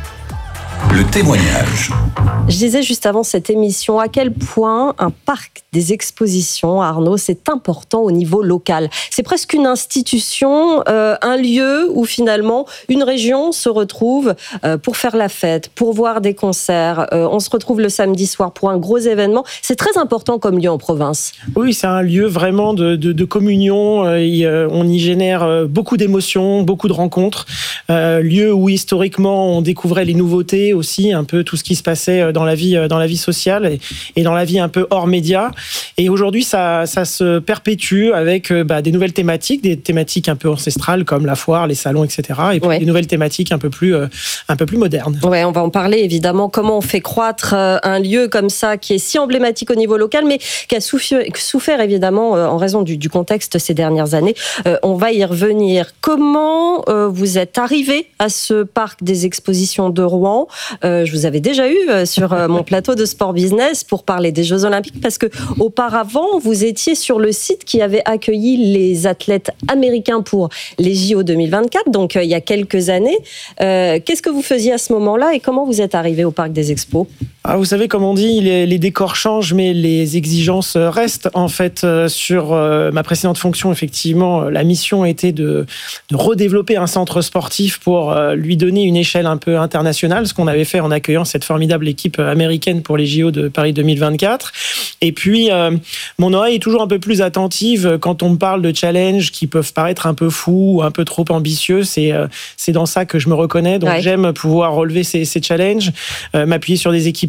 Le témoignage. Je disais juste avant cette émission à quel point un parc des expositions, Arnaud, c'est important au niveau local. C'est presque une institution, euh, un lieu où finalement une région se retrouve euh, pour faire la fête, pour voir des concerts. Euh, on se retrouve le samedi soir pour un gros événement. C'est très important comme lieu en province. Oui, c'est un lieu vraiment de, de, de communion. Et, euh, on y génère beaucoup d'émotions, beaucoup de rencontres. Euh, lieu où historiquement on découvrait les nouveautés aussi, un peu tout ce qui se passait dans la vie, dans la vie sociale et, et dans la vie un peu hors médias. Et aujourd'hui, ça, ça se perpétue avec bah, des nouvelles thématiques, des thématiques un peu ancestrales comme la foire, les salons, et cetera. Et puis ouais. des nouvelles thématiques un peu plus, euh, un peu plus modernes. Ouais, on va en parler évidemment. Comment on fait croître euh, un lieu comme ça qui est si emblématique au niveau local, mais qui a souffert, souffert évidemment euh, en raison du, du contexte ces dernières années. Euh, on va y revenir. Comment euh, vous êtes arrivé à ce parc des expositions de Rouen? euh, Je vous avais déjà eu euh, sur euh, mon plateau de Sport Business pour parler des Jeux Olympiques, parce que auparavant, vous étiez sur le site qui avait accueilli les athlètes américains pour les J O deux mille vingt-quatre, donc euh, il y a quelques années. Euh, qu'est-ce que vous faisiez à ce moment-là et comment vous êtes arrivé au Parc des Expos? Ah, vous savez, comme on dit, les, les décors changent, mais les exigences restent. En fait, euh, sur euh, ma précédente fonction, effectivement, la mission était de, de redévelopper un centre sportif pour euh, lui donner une échelle un peu internationale, ce qu'on avait fait en accueillant cette formidable équipe américaine pour les J O de Paris deux mille vingt-quatre. Et puis, euh, mon oreille est toujours un peu plus attentive quand on me parle de challenges qui peuvent paraître un peu fous ou un peu trop ambitieux. C'est, euh, c'est dans ça que je me reconnais. Donc, ouais. j'aime pouvoir relever ces, ces challenges, euh, m'appuyer sur des équipes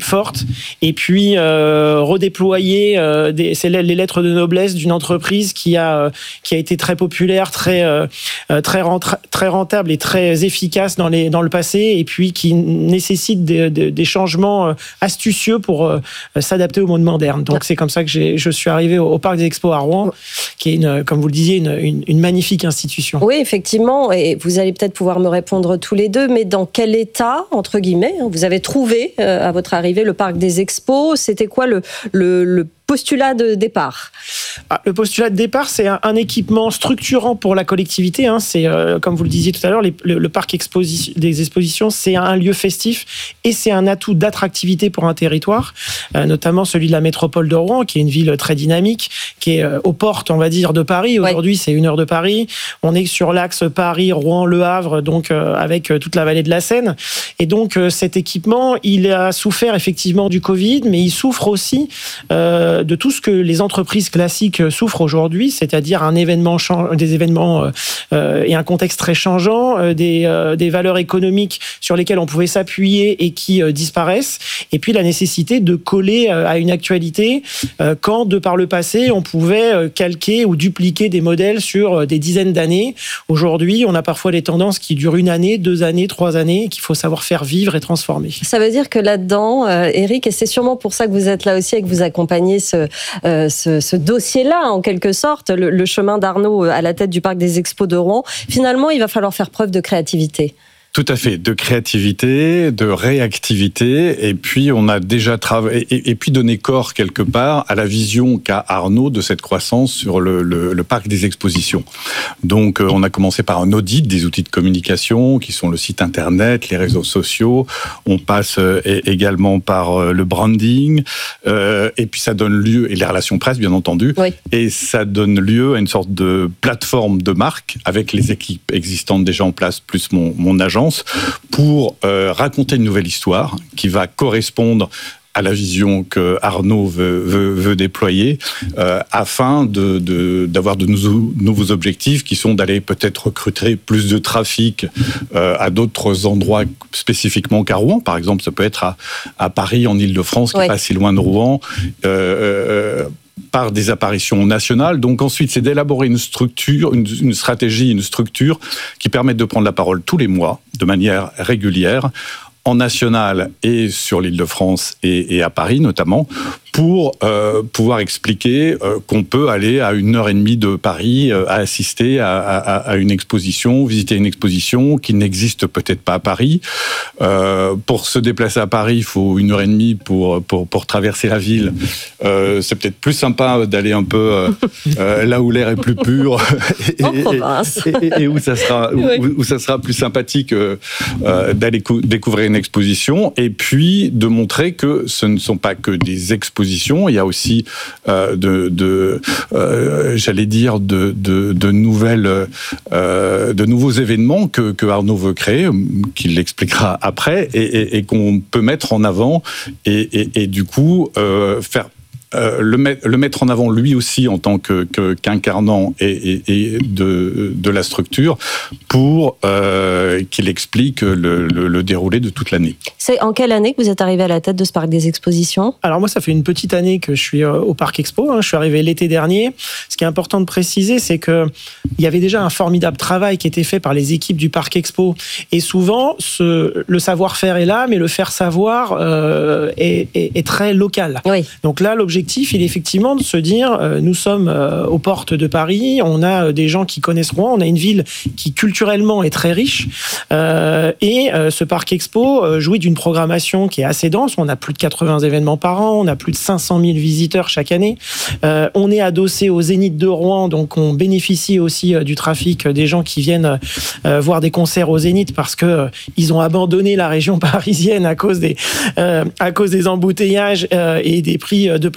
forte, et puis euh, redéployer euh, des, c'est les lettres de noblesse d'une entreprise qui a euh, qui a été très populaire, très euh, très rentra- très rentable et très efficace dans les dans le passé, et puis qui nécessite des, des, des changements astucieux pour euh, s'adapter au monde moderne. Donc c'est comme ça que j'ai, je suis arrivé au, au Parc des Expos à Rouen, qui est une, comme vous le disiez, une, une, une magnifique institution. Oui, effectivement, et vous allez peut-être pouvoir me répondre tous les deux, mais dans quel état, entre guillemets, vous avez trouvé euh, à votre arrivée le Parc des Expos? C'était quoi le, le, le postulat de départ? Ah, le postulat de départ, c'est un, un équipement structurant pour la collectivité. Hein. C'est, euh, comme vous le disiez tout à l'heure, les, le, le parc exposi- des expositions, c'est un lieu festif et c'est un atout d'attractivité pour un territoire, euh, notamment celui de la métropole de Rouen, qui est une ville très dynamique, qui est euh, aux portes, on va dire, de Paris. Aujourd'hui, ouais. c'est une heure de Paris. On est sur l'axe Paris-Rouen-Le Havre, donc euh, avec euh, toute la vallée de la Seine. Et donc, euh, cet équipement, il a souffert effectivement du Covid, mais il souffre aussi euh, de tout ce que les entreprises classiques souffrent aujourd'hui, c'est-à-dire un événement, des événements euh, et un contexte très changeant, euh, des, euh, des valeurs économiques sur lesquelles on pouvait s'appuyer et qui euh, disparaissent, et puis la nécessité de coller euh, à une actualité euh, quand, de par le passé, on pouvait euh, calquer ou dupliquer des modèles sur euh, des dizaines d'années. Aujourd'hui, on a parfois des tendances qui durent une année, deux années, trois années, et qu'il faut savoir faire vivre et transformer. Ça veut dire que là-dedans, euh, Eric, et c'est sûrement pour ça que vous êtes là aussi et que vous accompagnez Ce, euh, ce, ce dossier-là, en quelque sorte, le, le chemin d'Arnaud à la tête du Parc des Expos de Rouen, finalement, il va falloir faire preuve de créativité. Tout à fait, de créativité, de réactivité, et puis on a déjà travaillé, et, et puis donné corps quelque part à la vision qu'a Arnaud de cette croissance sur le, le, le parc des expositions. Donc on a commencé par un audit des outils de communication qui sont le site internet, les réseaux sociaux, on passe également par le branding, euh, et puis ça donne lieu, et les relations presse bien entendu, oui. et ça donne lieu à une sorte de plateforme de marque avec les équipes existantes déjà en place, plus mon, mon agent, pour euh, raconter une nouvelle histoire qui va correspondre à la vision que Arnaud veut, veut, veut déployer, euh, afin de, de, d'avoir de nouveaux, nouveaux objectifs qui sont d'aller peut-être recruter plus de trafic euh, à d'autres endroits spécifiquement qu'à Rouen. Par exemple, ça peut être à, à Paris, en Île-de-France, qui n'est oui. pas si loin de Rouen, euh, euh, par des apparitions nationales. Donc ensuite, c'est d'élaborer une structure, une, une stratégie, une structure qui permette de prendre la parole tous les mois, de manière régulière, en national et sur l'Île-de-France et, et à Paris notamment, pour euh, pouvoir expliquer euh, qu'on peut aller à une heure et demie de Paris euh, à assister à, à, à une exposition, visiter une exposition qui n'existe peut-être pas à Paris. Euh, pour se déplacer à Paris, il faut une heure et demie pour, pour, pour traverser la ville. Euh, c'est peut-être plus sympa d'aller un peu euh, euh, là où l'air est plus pur et, en province. et, et, et où, ça sera, où, oui. où ça sera plus sympathique euh, euh, d'aller cou- découvrir une exposition, et puis de montrer que ce ne sont pas que des expositions. Il y a aussi euh, de, de euh, j'allais dire, de, de, de nouvelles, euh, de nouveaux événements que, que Arnaud veut créer, qu'il l'expliquera après, et, et, et qu'on peut mettre en avant, et, et, et du coup euh, faire Euh, le, met, le mettre en avant lui aussi en tant que, que, qu'incarnant et, et, et de, de la structure pour euh, qu'il explique le, le, le déroulé de toute l'année. C'est en quelle année que vous êtes arrivé à la tête de ce parc des expositions ? Alors moi, ça fait une petite année que je suis au Parc Expo. Hein. Je suis arrivé l'été dernier. Ce qui est important de préciser, c'est qu'il y avait déjà un formidable travail qui était fait par les équipes du Parc Expo. Et souvent, ce, le savoir-faire est là, mais le faire savoir euh, est, est, est très local. Oui. Donc là, l'objectif, il est effectivement de se dire, euh, nous sommes euh, aux portes de Paris, on a euh, des gens qui connaissent Rouen, on a une ville qui culturellement est très riche, euh, et euh, ce Parc Expo euh, jouit d'une programmation qui est assez dense. On a plus de quatre-vingts événements par an, on a plus de cinq cent mille visiteurs chaque année. Euh, on est adossé au Zénith de Rouen, donc on bénéficie aussi euh, du trafic euh, des gens qui viennent euh, voir des concerts au Zénith parce que euh, ils ont abandonné la région parisienne à cause des, euh, à cause des embouteillages euh, et des prix de place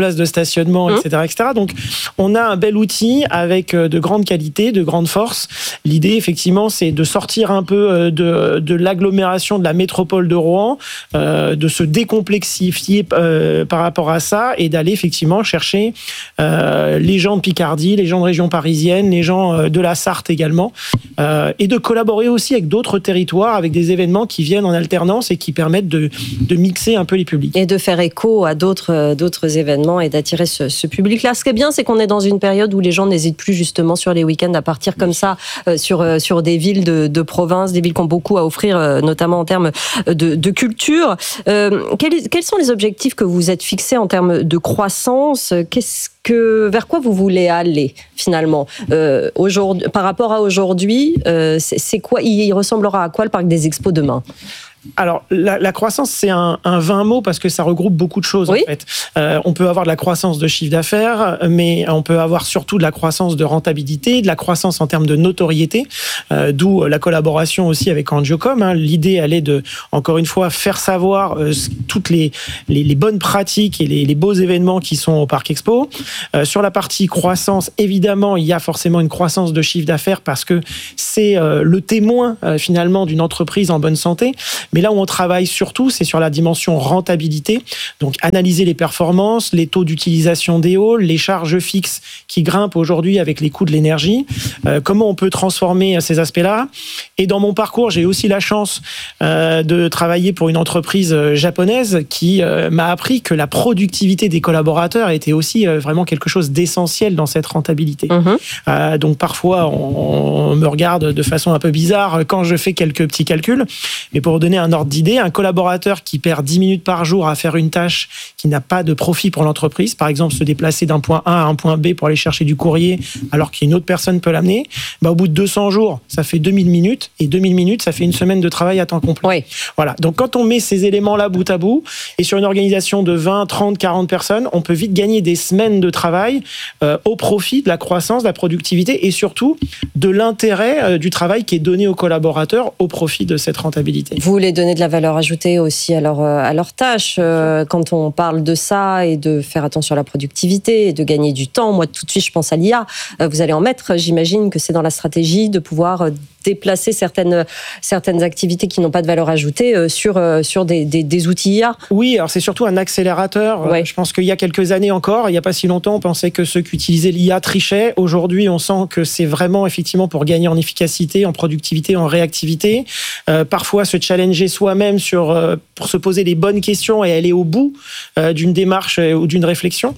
places de stationnement, mmh. et cetera, et cetera. Donc, on a un bel outil avec de grandes qualités, de grandes forces. L'idée, effectivement, c'est de sortir un peu de, de l'agglomération de la métropole de Rouen, euh, de se décomplexifier euh, par rapport à ça et d'aller effectivement chercher euh, les gens de Picardie, les gens de région parisienne, les gens euh, de la Sarthe également, euh, et de collaborer aussi avec d'autres territoires, avec des événements qui viennent en alternance et qui permettent de, de mixer un peu les publics. Et de faire écho à d'autres, d'autres événements et d'attirer ce, ce public-là. Ce qui est bien, c'est qu'on est dans une période où les gens n'hésitent plus justement sur les week-ends à partir comme ça euh, sur, euh, sur des villes de, de province, des villes qui ont beaucoup à offrir, euh, notamment en termes de, de culture. Euh, quels, quels sont les objectifs que vous êtes fixés en termes de croissance ? Qu'est-ce que, vers quoi vous voulez aller finalement euh, aujourd'hui, par rapport à aujourd'hui, euh, c'est, c'est quoi, il ressemblera à quoi le Parc des Expos demain ? Alors, la, la croissance, c'est un, un vain mot parce que ça regroupe beaucoup de choses, oui. en fait. Euh, on peut avoir de la croissance de chiffre d'affaires, mais on peut avoir surtout de la croissance de rentabilité, de la croissance en termes de notoriété, euh, d'où la collaboration aussi avec Angiocom. Hein. L'idée, elle est de, encore une fois, faire savoir euh, toutes les, les, les bonnes pratiques et les, les beaux événements qui sont au Parc Expo. Euh, sur la partie croissance, évidemment, il y a forcément une croissance de chiffre d'affaires parce que c'est euh, le témoin, euh, finalement, d'une entreprise en bonne santé. Mais là où on travaille surtout, c'est sur la dimension rentabilité. Donc, analyser les performances, les taux d'utilisation des halls, les charges fixes qui grimpent aujourd'hui avec les coûts de l'énergie. Euh, comment on peut transformer ces aspects-là ? Et dans mon parcours, j'ai aussi la chance euh, de travailler pour une entreprise japonaise qui euh, m'a appris que la productivité des collaborateurs était aussi euh, vraiment quelque chose d'essentiel dans cette rentabilité. Mmh. Euh, donc, parfois, on, on me regarde de façon un peu bizarre quand je fais quelques petits calculs. Mais pour donner un ordre d'idée, un collaborateur qui perd dix minutes par jour à faire une tâche qui n'a pas de profit pour l'entreprise, par exemple se déplacer d'un point A à un point B pour aller chercher du courrier alors qu'une autre personne peut l'amener, bah au bout de deux cents jours, ça fait deux mille minutes et deux mille minutes, ça fait une semaine de travail à temps complet. Oui. Voilà. Donc quand on met ces éléments-là bout à bout et sur une organisation de vingt, trente, quarante personnes, on peut vite gagner des semaines de travail euh, au profit de la croissance, de la productivité et surtout de l'intérêt euh, du travail qui est donné aux collaborateurs au profit de cette rentabilité. Vous voulez donner de la valeur ajoutée aussi à leur, à leur tâche. Euh, quand on parle de ça et de faire attention à la productivité et de gagner du temps, moi tout de suite je pense à l'I A. Euh, vous allez en mettre, j'imagine que c'est dans la stratégie de pouvoir déplacer certaines, certaines activités qui n'ont pas de valeur ajoutée euh, sur, euh, sur des, des, des outils I A. Oui, alors c'est surtout un accélérateur. Ouais. Euh, je pense qu'il y a quelques années encore, il n'y a pas si longtemps, on pensait que ceux qui utilisaient l'I A trichaient. Aujourd'hui, on sent que c'est vraiment effectivement pour gagner en efficacité, en productivité, en réactivité. Euh, parfois, se challenger soi-même sur, euh, pour se poser les bonnes questions et aller au bout euh, d'une démarche euh, ou d'une réflexion.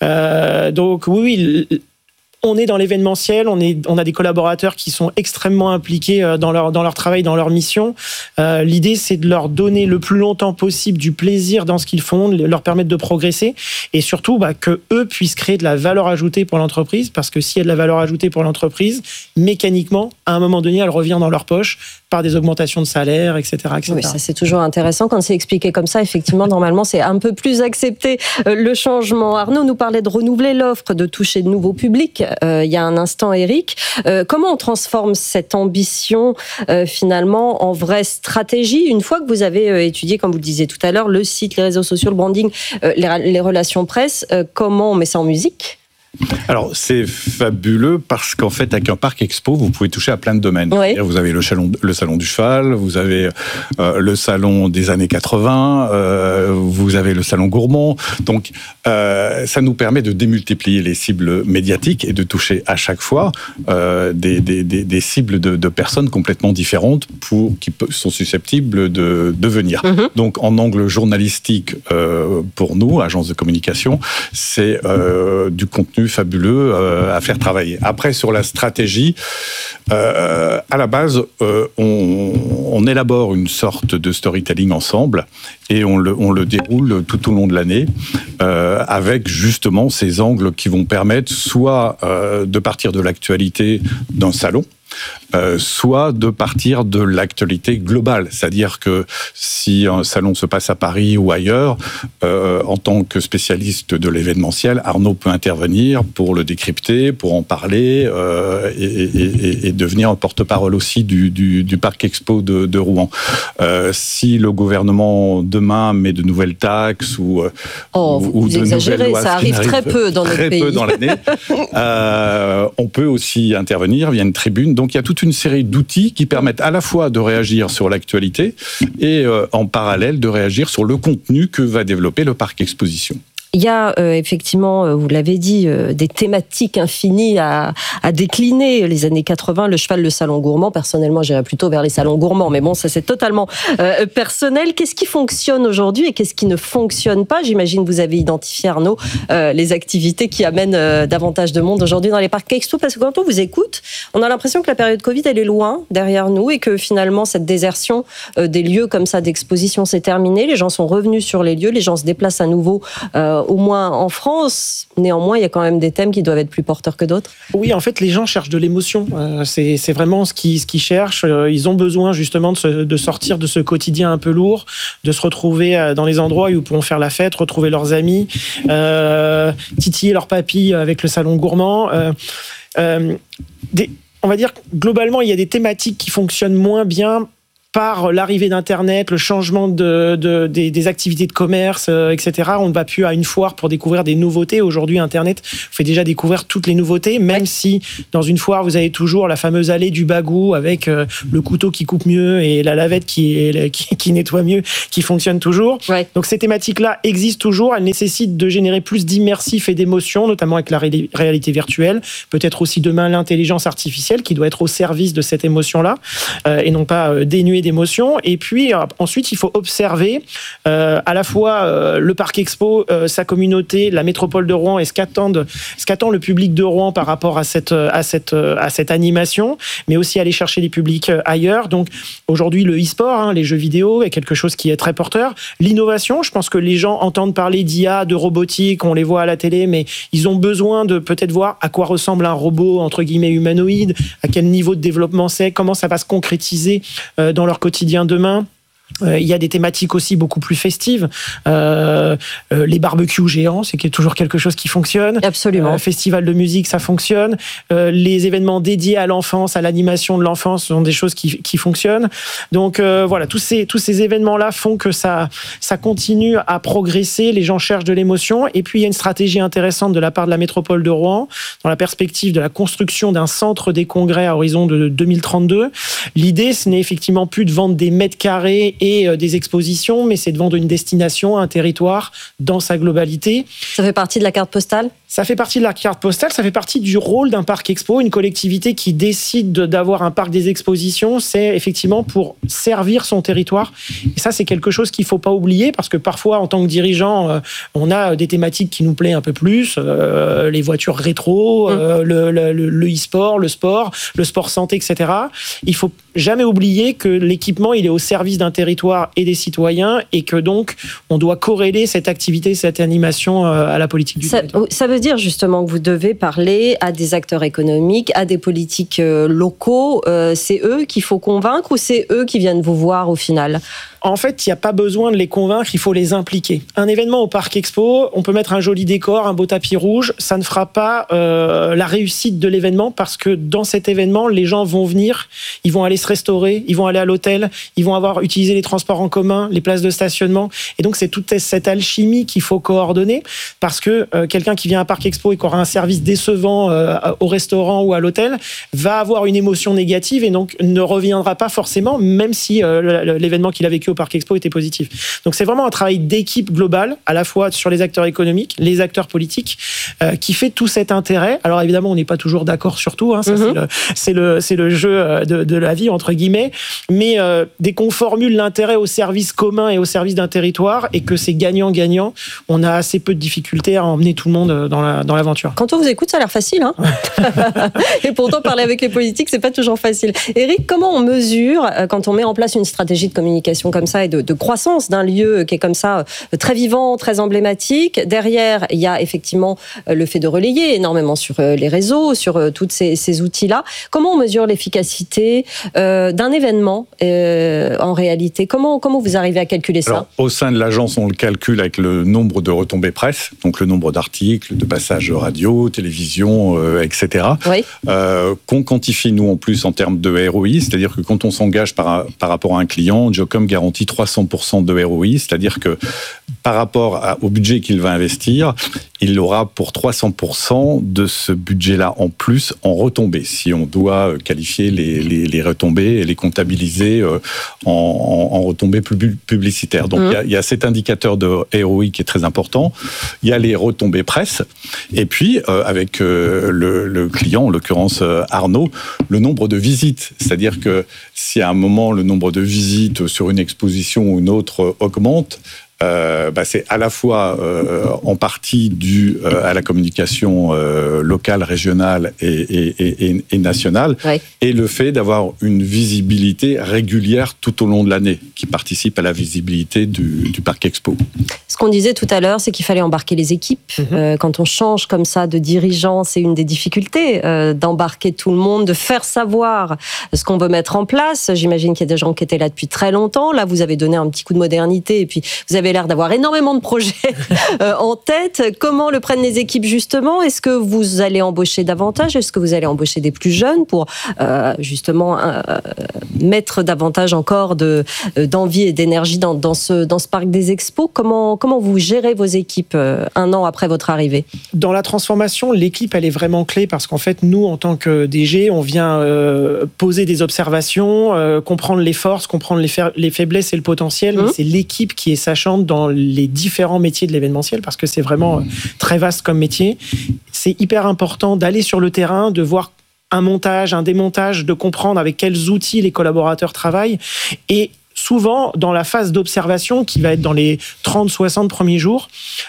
Euh, donc oui, oui, on est dans l'événementiel, on, est, on a des collaborateurs qui sont extrêmement impliqués dans leur, dans leur travail, dans leur mission. Euh, l'idée, c'est de leur donner le plus longtemps possible du plaisir dans ce qu'ils font, de leur permettre de progresser et surtout bah, qu'eux puissent créer de la valeur ajoutée pour l'entreprise parce que s'il y a de la valeur ajoutée pour l'entreprise, mécaniquement, à un moment donné, elle revient dans leur poche par des augmentations de salaire, et cetera, et cetera. Oui, ça c'est toujours intéressant quand c'est expliqué comme ça. Effectivement, normalement, c'est un peu plus accepté euh, le changement. Arnaud nous parlait de renouveler l'offre, de toucher de nouveaux publics. Euh, il y a un instant, Eric, euh, comment on transforme cette ambition euh, finalement en vraie stratégie une fois que vous avez euh, étudié, comme vous le disiez tout à l'heure, le site, les réseaux sociaux, le branding, euh, les, les relations presse. Euh, comment on met ça en musique ? Alors, c'est fabuleux parce qu'en fait, avec un parc expo, vous pouvez toucher à plein de domaines. Oui. Vous avez le salon, le salon du cheval, vous avez euh, le salon des années quatre-vingts, euh, vous avez le salon gourmand. Donc, euh, ça nous permet de démultiplier les cibles médiatiques et de toucher à chaque fois euh, des, des, des, des cibles de, de personnes complètement différentes pour, qui sont susceptibles de, de venir. Mm-hmm. Donc, en angle journalistique, euh, pour nous, agence de communication, c'est euh, du contenu fabuleux euh, à faire travailler. Après, sur la stratégie, euh, à la base, euh, on, on élabore une sorte de storytelling ensemble et on le, on le déroule tout au long de l'année euh, avec justement ces angles qui vont permettre soit euh, de partir de l'actualité d'un salon, euh, soit de partir de l'actualité globale, c'est-à-dire que si un salon se passe à Paris ou ailleurs, euh, en tant que spécialiste de l'événementiel, Arnaud peut intervenir pour le décrypter, pour en parler euh, et, et, et devenir un porte-parole aussi du, du, du Parc Expo de, de Rouen. Euh, si le gouvernement demain met de nouvelles taxes ou, oh, ou, ou de nouvelles lois, ça arrive très peu dans notre très pays. Peu dans l'année, euh, on peut aussi intervenir via une tribune. Donc il y a toute une série d'outils qui permettent à la fois de réagir sur l'actualité et euh, en parallèle de réagir sur le contenu que va développer le Parc Exposition. Il y a euh, effectivement, vous l'avez dit, euh, des thématiques infinies à, à décliner. Les années quatre-vingts, le cheval, le salon gourmand. Personnellement, j'irais plutôt vers les salons gourmands. Mais bon, ça c'est totalement euh, personnel. Qu'est-ce qui fonctionne aujourd'hui et qu'est-ce qui ne fonctionne pas? J'imagine que vous avez identifié, Arnaud, euh, les activités qui amènent euh, davantage de monde aujourd'hui dans les parcs expo. Parce que quand on vous écoute, on a l'impression que la période Covid, elle est loin derrière nous et que finalement, cette désertion euh, des lieux comme ça d'exposition s'est terminée. Les gens sont revenus sur les lieux, les gens se déplacent à nouveau euh, au moins en France. Néanmoins, il y a quand même des thèmes qui doivent être plus porteurs que d'autres. Oui, en fait, les gens cherchent de l'émotion. Euh, c'est, c'est vraiment ce qu'ils, ce qu'ils cherchent. Euh, ils ont besoin justement de, se, de sortir de ce quotidien un peu lourd, de se retrouver dans les endroits où ils pourront faire la fête, retrouver leurs amis, euh, titiller leurs papilles avec le salon gourmand. Euh, euh, des, on va dire, globalement, il y a des thématiques qui fonctionnent moins bien par l'arrivée d'Internet, le changement de, de, des, des activités de commerce, euh, et cetera. On ne va plus à une foire pour découvrir des nouveautés. Aujourd'hui, Internet fait déjà découvrir toutes les nouveautés, même si dans une foire, vous avez toujours la fameuse allée du bagou avec euh, le couteau qui coupe mieux et la lavette qui, est, qui, qui nettoie mieux, qui fonctionne toujours. Ouais. Donc ces thématiques-là existent toujours. Elles nécessitent de générer plus d'immersif et d'émotion, notamment avec la ré- réalité virtuelle. Peut-être aussi demain l'intelligence artificielle qui doit être au service de cette émotion-là euh, et non pas euh, dénuée d'émotions. Et puis euh, ensuite, il faut observer euh, à la fois euh, le Parc Expo, euh, sa communauté, la métropole de Rouen et ce qu'attendent, ce qu'attend le public de Rouen par rapport à cette à cette à cette animation, mais aussi aller chercher les publics ailleurs. Donc aujourd'hui, le e-sport, hein, les jeux vidéo, est quelque chose qui est très porteur. L'innovation, je pense que les gens entendent parler d'I A, de robotique, on les voit à la télé, mais ils ont besoin de peut-être voir à quoi ressemble un robot entre guillemets humanoïde, à quel niveau de développement c'est, comment ça va se concrétiser euh, dans leur quotidien demain. Euh, il y a des thématiques aussi beaucoup plus festives. Euh, euh, les barbecues géants, c'est toujours quelque chose qui fonctionne. Absolument. Euh, festival de musique, ça fonctionne. Euh, les événements dédiés à l'enfance, à l'animation de l'enfance, sont des choses qui, qui fonctionnent. Donc euh, voilà, tous ces, tous ces événements-là font que ça, ça continue à progresser. Les gens cherchent de l'émotion. Et puis il y a une stratégie intéressante de la part de la métropole de Rouen, dans la perspective de la construction d'un centre des congrès à horizon de deux mille trente-deux. L'idée, ce n'est effectivement plus de vendre des mètres carrés et des expositions, mais c'est de vendre une destination, un territoire dans sa globalité. Ça fait partie de la carte postale ? Ça fait partie de la carte postale, ça fait partie du rôle d'un parc expo. Une collectivité qui décide d'avoir un parc des expositions, c'est effectivement pour servir son territoire. Et ça, c'est quelque chose qu'il ne faut pas oublier, parce que parfois, en tant que dirigeant, on a des thématiques qui nous plaisent un peu plus, euh, les voitures rétro, euh, le, le, le e-sport, le sport, le sport santé, et cetera. Il ne faut jamais oublier que l'équipement, il est au service d'un territoire et des citoyens, et que donc, on doit corréler cette activité, cette animation à la politique du ça, territoire. Ça veut dire justement que vous devez parler à des acteurs économiques, à des politiques locaux. Euh, c'est eux qu'il faut convaincre ou c'est eux qui viennent vous voir au final ? En fait, il n'y a pas besoin de les convaincre, il faut les impliquer. Un événement au Parc Expo, on peut mettre un joli décor, un beau tapis rouge, ça ne fera pas euh, la réussite de l'événement, parce que dans cet événement, les gens vont venir, ils vont aller se restaurer, ils vont aller à l'hôtel, ils vont avoir utilisé les transports en commun, les places de stationnement. Et donc, c'est toute cette alchimie qu'il faut coordonner, parce que euh, quelqu'un qui vient à Parc Expo et qui aura un service décevant euh, au restaurant ou à l'hôtel va avoir une émotion négative et donc ne reviendra pas forcément, même si euh, l'événement qu'il a vécu au Parc Expo était positif. Donc c'est vraiment un travail d'équipe globale, à la fois sur les acteurs économiques, les acteurs politiques, euh, qui fait tout cet intérêt. Alors évidemment, on n'est pas toujours d'accord sur tout, hein, ça, mm-hmm. c'est, le, c'est, le, c'est le jeu de, de la vie, entre guillemets, mais euh, dès qu'on formule l'intérêt au service commun et au service d'un territoire, et que c'est gagnant-gagnant, on a assez peu de difficultés à emmener tout le monde dans, la, dans l'aventure. Quand on vous écoute, ça a l'air facile, hein. Et pourtant, parler avec les politiques, c'est pas toujours facile. Éric, comment on mesure, quand on met en place une stratégie de communication comme comme ça et de, de croissance d'un lieu qui est comme ça très vivant, très emblématique. Derrière, il y a effectivement le fait de relayer énormément sur les réseaux, sur tous ces, ces outils-là. Comment on mesure l'efficacité euh, d'un événement euh, en réalité? Comment, comment vous arrivez à calculer ça? Alors, au sein de l'agence, on le calcule avec le nombre de retombées presse, donc le nombre d'articles, de passages radio, télévision, euh, et cetera. Oui. Euh, qu'on quantifie, nous, en plus, en termes de R O I, c'est-à-dire que quand on s'engage par, par rapport à un client, Geocom garantit trois cents pour cent de R O I, c'est-à-dire que par rapport à, au budget qu'il va investir, il aura pour trois cents pour cent de ce budget-là en plus en retombées, si on doit qualifier les, les, les retombées et les comptabiliser en, en, en retombées publicitaires. Donc, mmh. il, y a, il y a cet indicateur de R O I qui est très important. Il y a les retombées presse. Et puis, euh, avec euh, le, le client, en l'occurrence euh, Arnaud, le nombre de visites. C'est-à-dire que si à un moment, le nombre de visites sur une exposition ou une autre augmente, Euh, bah c'est à la fois euh, en partie dû euh, à la communication euh, locale, régionale et, et, et, et nationale, ouais. et le fait d'avoir une visibilité régulière tout au long de l'année, qui participe à la visibilité du, du Parc Expo. Ce qu'on disait tout à l'heure, c'est qu'il fallait embarquer les équipes. Mmh. Euh, quand on change comme ça de dirigeant, c'est une des difficultés, euh, d'embarquer tout le monde, de faire savoir ce qu'on veut mettre en place. J'imagine qu'il y a des gens qui étaient là depuis très longtemps. Là, vous avez donné un petit coup de modernité et puis vous avez l'air d'avoir énormément de projets euh, en tête. Comment le prennent les équipes justement? Est-ce que vous allez embaucher davantage? Est-ce que vous allez embaucher des plus jeunes pour euh, justement euh, mettre davantage encore de, d'envie et d'énergie dans, dans, ce, dans ce parc des expos? Comment, comment vous gérez vos équipes euh, un an après votre arrivée? Dans la transformation, l'équipe, elle est vraiment clé parce qu'en fait, nous, en tant que D G, on vient euh, poser des observations, euh, comprendre les forces, comprendre les, fa- les faiblesses et le potentiel, mmh. mais c'est l'équipe qui est sachante dans les différents métiers de l'événementiel parce que c'est vraiment très vaste comme métier. C'est hyper important d'aller sur le terrain, de voir un montage, un démontage, de comprendre avec quels outils les collaborateurs travaillent et souvent, dans la phase d'observation, qui va être dans les trente soixante premiers jours,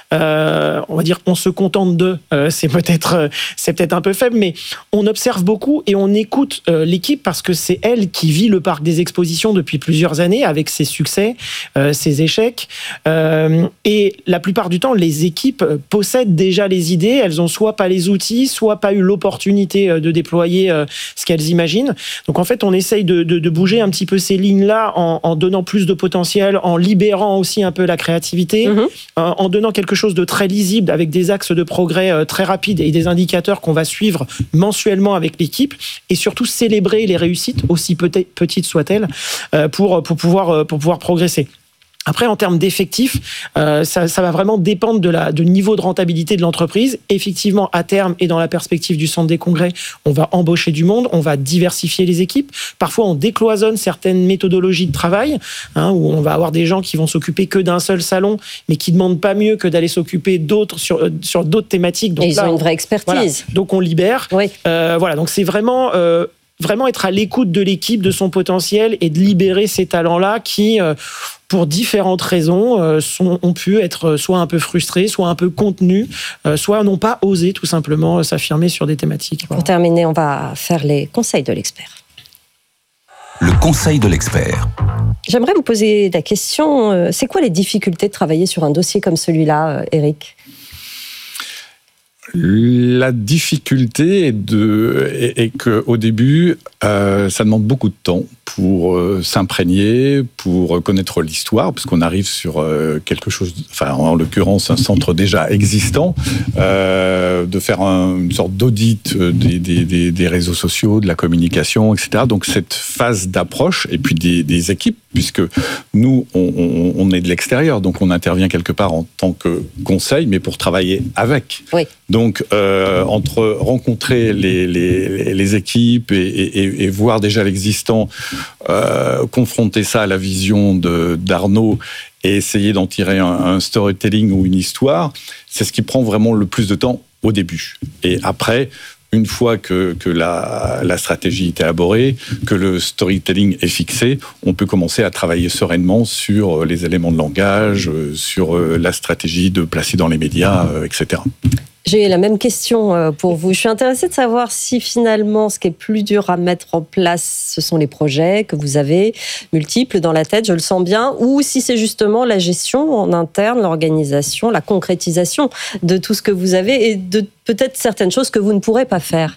euh, on va dire on se contente de, euh, c'est peut-être euh, c'est peut-être un peu faible, mais on observe beaucoup et on écoute euh, l'équipe parce que c'est elle qui vit le parc des expositions depuis plusieurs années avec ses succès, euh, ses échecs. Euh, et la plupart du temps, les équipes possèdent déjà les idées. Elles ont soit pas les outils, soit pas eu l'opportunité de déployer euh, ce qu'elles imaginent. Donc en fait, on essaye de, de, de bouger un petit peu ces lignes-là en, en donnant plus de potentiel, en libérant aussi un peu la créativité, mmh. en donnant quelque chose de très lisible avec des axes de progrès très rapides et des indicateurs qu'on va suivre mensuellement avec l'équipe et surtout célébrer les réussites, aussi petites soient-elles, pour, pour, pouvoir, pour pouvoir progresser. Après, en termes d'effectifs, euh, ça, ça va vraiment dépendre de la, du niveau de rentabilité de l'entreprise. Effectivement, à terme et dans la perspective du centre des congrès, on va embaucher du monde, on va diversifier les équipes. Parfois, on décloisonne certaines méthodologies de travail, hein, où on va avoir des gens qui vont s'occuper que d'un seul salon, mais qui demandent pas mieux que d'aller s'occuper d'autres sur, sur d'autres thématiques. Donc et ils là, ont une on, vraie expertise. Voilà, donc on libère. Oui. Euh, voilà, donc c'est vraiment... Euh, vraiment être à l'écoute de l'équipe, de son potentiel et de libérer ces talents-là qui, euh, pour différentes raisons, euh, sont, ont pu être soit un peu frustrés, soit un peu contenus, euh, soit n'ont pas osé tout simplement euh, s'affirmer sur des thématiques. Voilà. Pour terminer, on va faire les conseils de l'expert. Le conseil de l'expert. J'aimerais vous poser la question, euh, c'est quoi les difficultés de travailler sur un dossier comme celui-là, euh, Eric ? La difficulté est, de, est, est qu'au début, euh, ça demande beaucoup de temps pour euh, s'imprégner, pour connaître l'histoire, parce qu'on arrive sur euh, quelque chose, enfin en l'occurrence un centre déjà existant, euh, de faire un, une sorte d'audit des, des, des, des réseaux sociaux, de la communication, et cetera. Donc cette phase d'approche, et puis des, des équipes, puisque nous, on, on, on est de l'extérieur, donc on intervient quelque part en tant que conseil, mais pour travailler avec. Oui. Donc, euh, entre rencontrer les, les, les équipes et, et, et voir déjà l'existant, euh, confronter ça à la vision de, d'Arnaud et essayer d'en tirer un, un storytelling ou une histoire, c'est ce qui prend vraiment le plus de temps au début. Et après, une fois que, que la, la stratégie est élaborée, que le storytelling est fixé, on peut commencer à travailler sereinement sur les éléments de langage, sur la stratégie de placer dans les médias, et cetera. J'ai la même question pour vous. Je suis intéressée de savoir si finalement ce qui est plus dur à mettre en place, ce sont les projets que vous avez multiples dans la tête, je le sens bien, ou si c'est justement la gestion en interne, l'organisation, la concrétisation de tout ce que vous avez et de peut-être certaines choses que vous ne pourrez pas faire.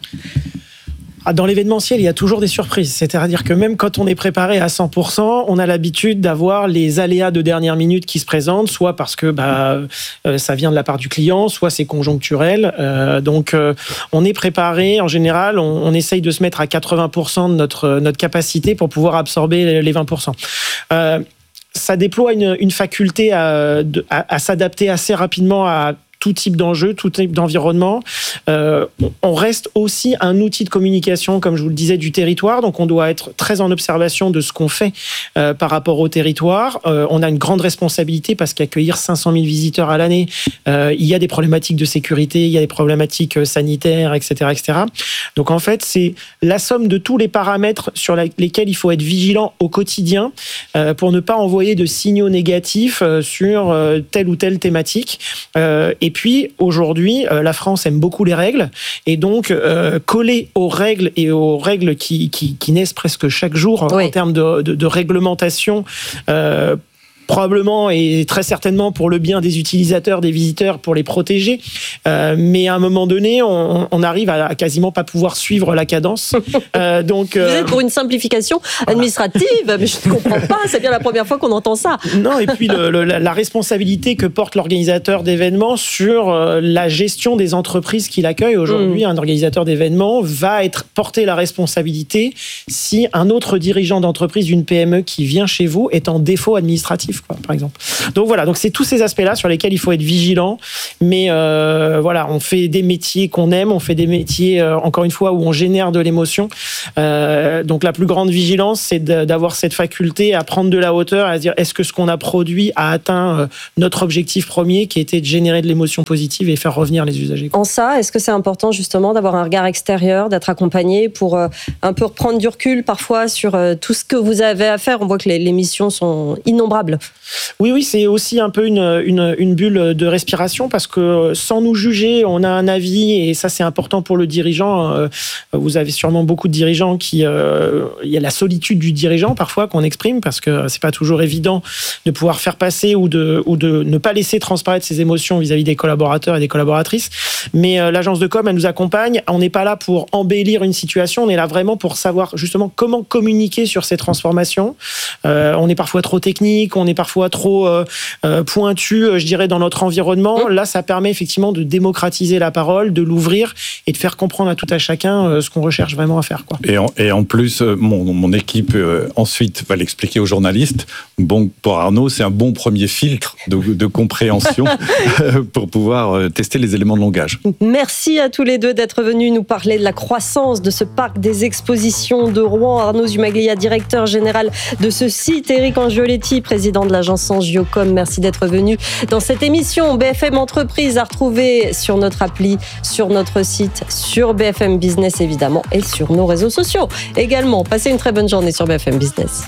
Dans l'événementiel, il y a toujours des surprises. C'est-à-dire que même quand on est préparé à cent pour cent, on a l'habitude d'avoir les aléas de dernière minute qui se présentent, soit parce que bah, euh, ça vient de la part du client, soit c'est conjoncturel. Euh, donc, euh, on est préparé. En général, on, on essaye de se mettre à quatre-vingts pour cent de notre, notre capacité pour pouvoir absorber les vingt pour cent. Euh, ça déploie une, une faculté à, de, à, à s'adapter assez rapidement à tout type d'enjeu, tout type d'environnement. Euh, on reste aussi un outil de communication, comme je vous le disais, du territoire. Donc, on doit être très en observation de ce qu'on fait euh, par rapport au territoire. Euh, on a une grande responsabilité parce qu'accueillir cinq cent mille visiteurs à l'année, euh, il y a des problématiques de sécurité, il y a des problématiques sanitaires, et cetera, et cetera. Donc, en fait, c'est la somme de tous les paramètres sur la, lesquels il faut être vigilant au quotidien euh, pour ne pas envoyer de signaux négatifs euh, sur euh, telle ou telle thématique. Euh, et puis, aujourd'hui, euh, la France aime beaucoup les règles. Et donc, euh, coller aux règles et aux règles qui, qui, qui naissent presque chaque jour oui. en termes de, de, de réglementation, euh, probablement et très certainement pour le bien des utilisateurs, des visiteurs, pour les protéger. Euh, mais à un moment donné, on, on arrive à, à quasiment pas pouvoir suivre la cadence. Euh, donc, euh, Vous êtes pour une simplification administrative, voilà. Mais je ne comprends pas, c'est bien la première fois qu'on entend ça. Non, et puis le, le, la responsabilité que porte l'organisateur d'événements sur la gestion des entreprises qu'il accueille. Aujourd'hui, mmh. un organisateur d'événements va être porté la responsabilité si un autre dirigeant d'entreprise d'une P M E qui vient chez vous est en défaut administratif. Quoi, par exemple. Donc voilà, donc c'est tous ces aspects-là sur lesquels il faut être vigilant. Mais euh, voilà, on fait des métiers qu'on aime, on fait des métiers, euh, encore une fois, où on génère de l'émotion. Euh, donc la plus grande vigilance, c'est de, d'avoir cette faculté à prendre de la hauteur, à se dire est-ce que ce qu'on a produit a atteint euh, notre objectif premier, qui était de générer de l'émotion positive et faire revenir les usagers. En ça, est-ce que c'est important justement d'avoir un regard extérieur, d'être accompagné pour euh, un peu reprendre du recul parfois sur euh, tout ce que vous avez à faire? On voit que les, les missions sont innombrables. Oui, oui, c'est aussi un peu une, une, une bulle de respiration parce que sans nous juger, on a un avis et ça, c'est important pour le dirigeant. Vous avez sûrement beaucoup de dirigeants qui... Euh, il y a la solitude du dirigeant parfois qu'on exprime parce que c'est pas toujours évident de pouvoir faire passer ou de, ou de ne pas laisser transparaître ses émotions vis-à-vis des collaborateurs et des collaboratrices. Mais euh, l'agence de com, elle nous accompagne. On n'est pas là pour embellir une situation, on est là vraiment pour savoir justement comment communiquer sur ces transformations. Euh, on est parfois trop technique, on est parfois trop euh, euh, pointu, je dirais, dans notre environnement. Là, ça permet effectivement de démocratiser la parole, de l'ouvrir et de faire comprendre à tout à chacun euh, ce qu'on recherche vraiment à faire. Quoi. Et, en, et en plus, mon, mon équipe euh, ensuite va l'expliquer aux journalistes. Bon, pour Arnaud, c'est un bon premier filtre de, de compréhension pour pouvoir tester les éléments de langage. Merci à tous les deux d'être venus nous parler de la croissance de ce parc des expositions de Rouen. Arnaud Zumaglia, directeur général de ce site. Éric Angioletti, président de l'agence Angiocom. Merci d'être venu dans cette émission. B F M Entreprise à retrouver sur notre appli, sur notre site, sur B F M Business évidemment et sur nos réseaux sociaux également. Passez une très bonne journée sur B F M Business.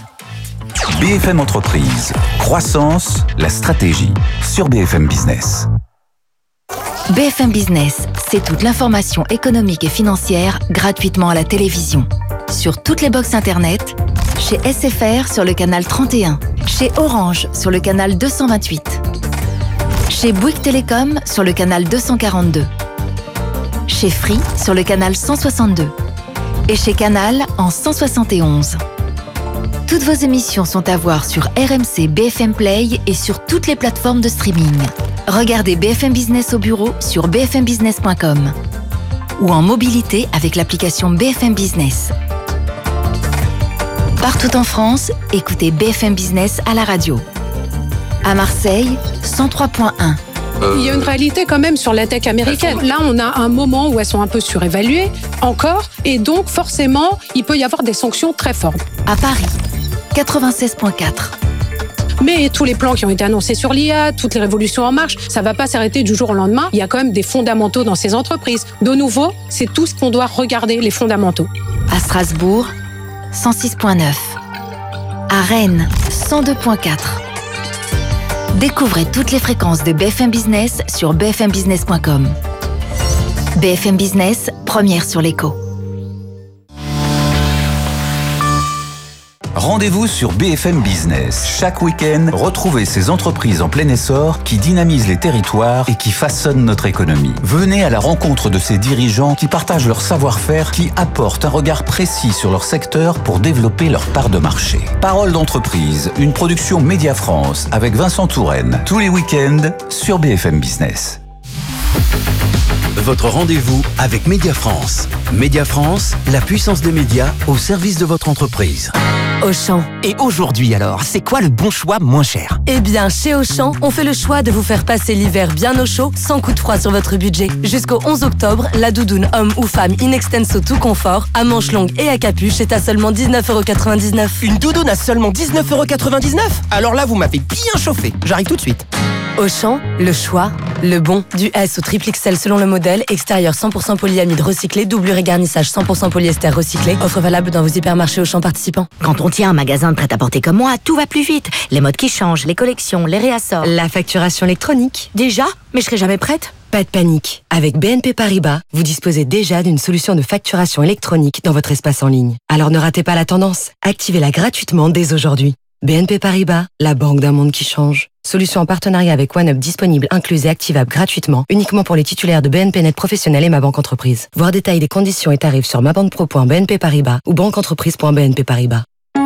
B F M Entreprise. Croissance, la stratégie sur B F M Business. B F M Business, c'est toute l'information économique et financière gratuitement à la télévision. Sur toutes les box internet, chez S F R sur le canal trente et un, chez Orange sur le canal deux cent vingt-huit, chez Bouygues Télécom sur le canal deux cent quarante-deux, chez Free sur le canal cent soixante-deux et chez Canal en cent soixante et onze. Toutes vos émissions sont à voir sur R M C B F M Play et sur toutes les plateformes de streaming. Regardez B F M Business au bureau sur b f m business point com ou en mobilité avec l'application B F M Business. Partout en France, écoutez B F M Business à la radio. À Marseille, cent trois point un. Il y a une réalité quand même sur la tech américaine. Là, on a un moment où elles sont un peu surévaluées, encore, et donc forcément, il peut y avoir des sanctions très fortes. À Paris, quatre-vingt-seize point quatre. Mais tous les plans qui ont été annoncés sur l'I A, toutes les révolutions en marche, ça ne va pas s'arrêter du jour au lendemain. Il y a quand même des fondamentaux dans ces entreprises. De nouveau, c'est tout ce qu'on doit regarder, les fondamentaux. À Strasbourg, cent six point neuf. À Rennes, cent deux point quatre. Découvrez toutes les fréquences de B F M Business sur b f m business point com. B F M Business, première sur l'écho. Rendez-vous sur B F M Business. Chaque week-end, retrouvez ces entreprises en plein essor qui dynamisent les territoires et qui façonnent notre économie. Venez à la rencontre de ces dirigeants qui partagent leur savoir-faire, qui apportent un regard précis sur leur secteur pour développer leur part de marché. Parole d'entreprise, une production Média France avec Vincent Touraine. Tous les week-ends sur B F M Business. Votre rendez-vous avec Média France. Média France, la puissance des médias au service de votre entreprise. Auchan. Et aujourd'hui alors, c'est quoi le bon choix moins cher? Eh bien, chez Auchan, on fait le choix de vous faire passer l'hiver bien au chaud, sans coup de froid sur votre budget. Jusqu'au onze octobre, la doudoune homme ou femme in extenso tout confort, à manches longues et à capuche est à seulement dix-neuf euros quatre-vingt-dix-neuf. Une doudoune à seulement dix-neuf euros quatre-vingt-dix-neuf? Alors là, vous m'avez bien chauffé. J'arrive tout de suite. Auchan, le choix, le bon. Du S au triple X L selon le modèle, extérieur cent pour cent polyamide recyclé, doublure et garnissage cent pour cent polyester recyclé. Offre valable dans vos hypermarchés Auchan participants. Quand on tient un magasin de prêt-à-porter comme moi, tout va plus vite. Les modes qui changent, les collections, les réassorts. La facturation électronique. Déjà? Mais je serai jamais prête. Pas de panique. Avec B N P Paribas, vous disposez déjà d'une solution de facturation électronique dans votre espace en ligne. Alors ne ratez pas la tendance. Activez-la gratuitement dès aujourd'hui. B N P Paribas, la banque d'un monde qui change. Solution en partenariat avec OneUp disponible, incluse et activable gratuitement, uniquement pour les titulaires de B N P Net Professionnel et Ma Banque Entreprise. Voir détails des conditions et tarifs sur mabanpro point b n p paribas ou banqueentreprise point b n p paribas.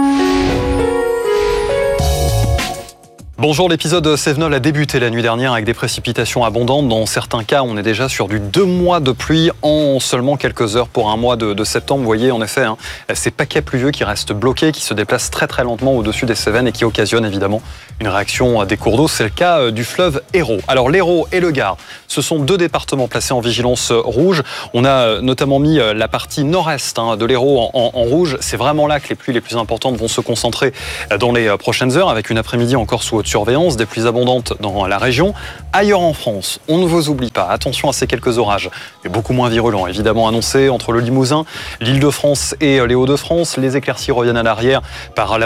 Bonjour, l'épisode Cévenol a débuté la nuit dernière avec des précipitations abondantes. Dans certains cas, on est déjà sur du deux mois de pluie en seulement quelques heures pour un mois de, de septembre. Vous voyez, en effet, hein, ces paquets pluvieux qui restent bloqués, qui se déplacent très très lentement au-dessus des Cévennes et qui occasionnent évidemment une réaction des cours d'eau. C'est le cas du fleuve Hérault. Alors l'Hérault et le Gard, ce sont deux départements placés en vigilance rouge. On a notamment mis la partie nord-est hein, de l'Hérault en, en, en rouge. C'est vraiment là que les pluies les plus importantes vont se concentrer dans les prochaines heures, avec une après-midi encore sous haute surveillance, des pluies abondantes dans la région. Ailleurs en France, on ne vous oublie pas, attention à ces quelques orages, mais beaucoup moins virulents, évidemment annoncés entre le Limousin, l'Île-de-France et les Hauts-de-France. Les éclaircies reviennent à l'arrière par la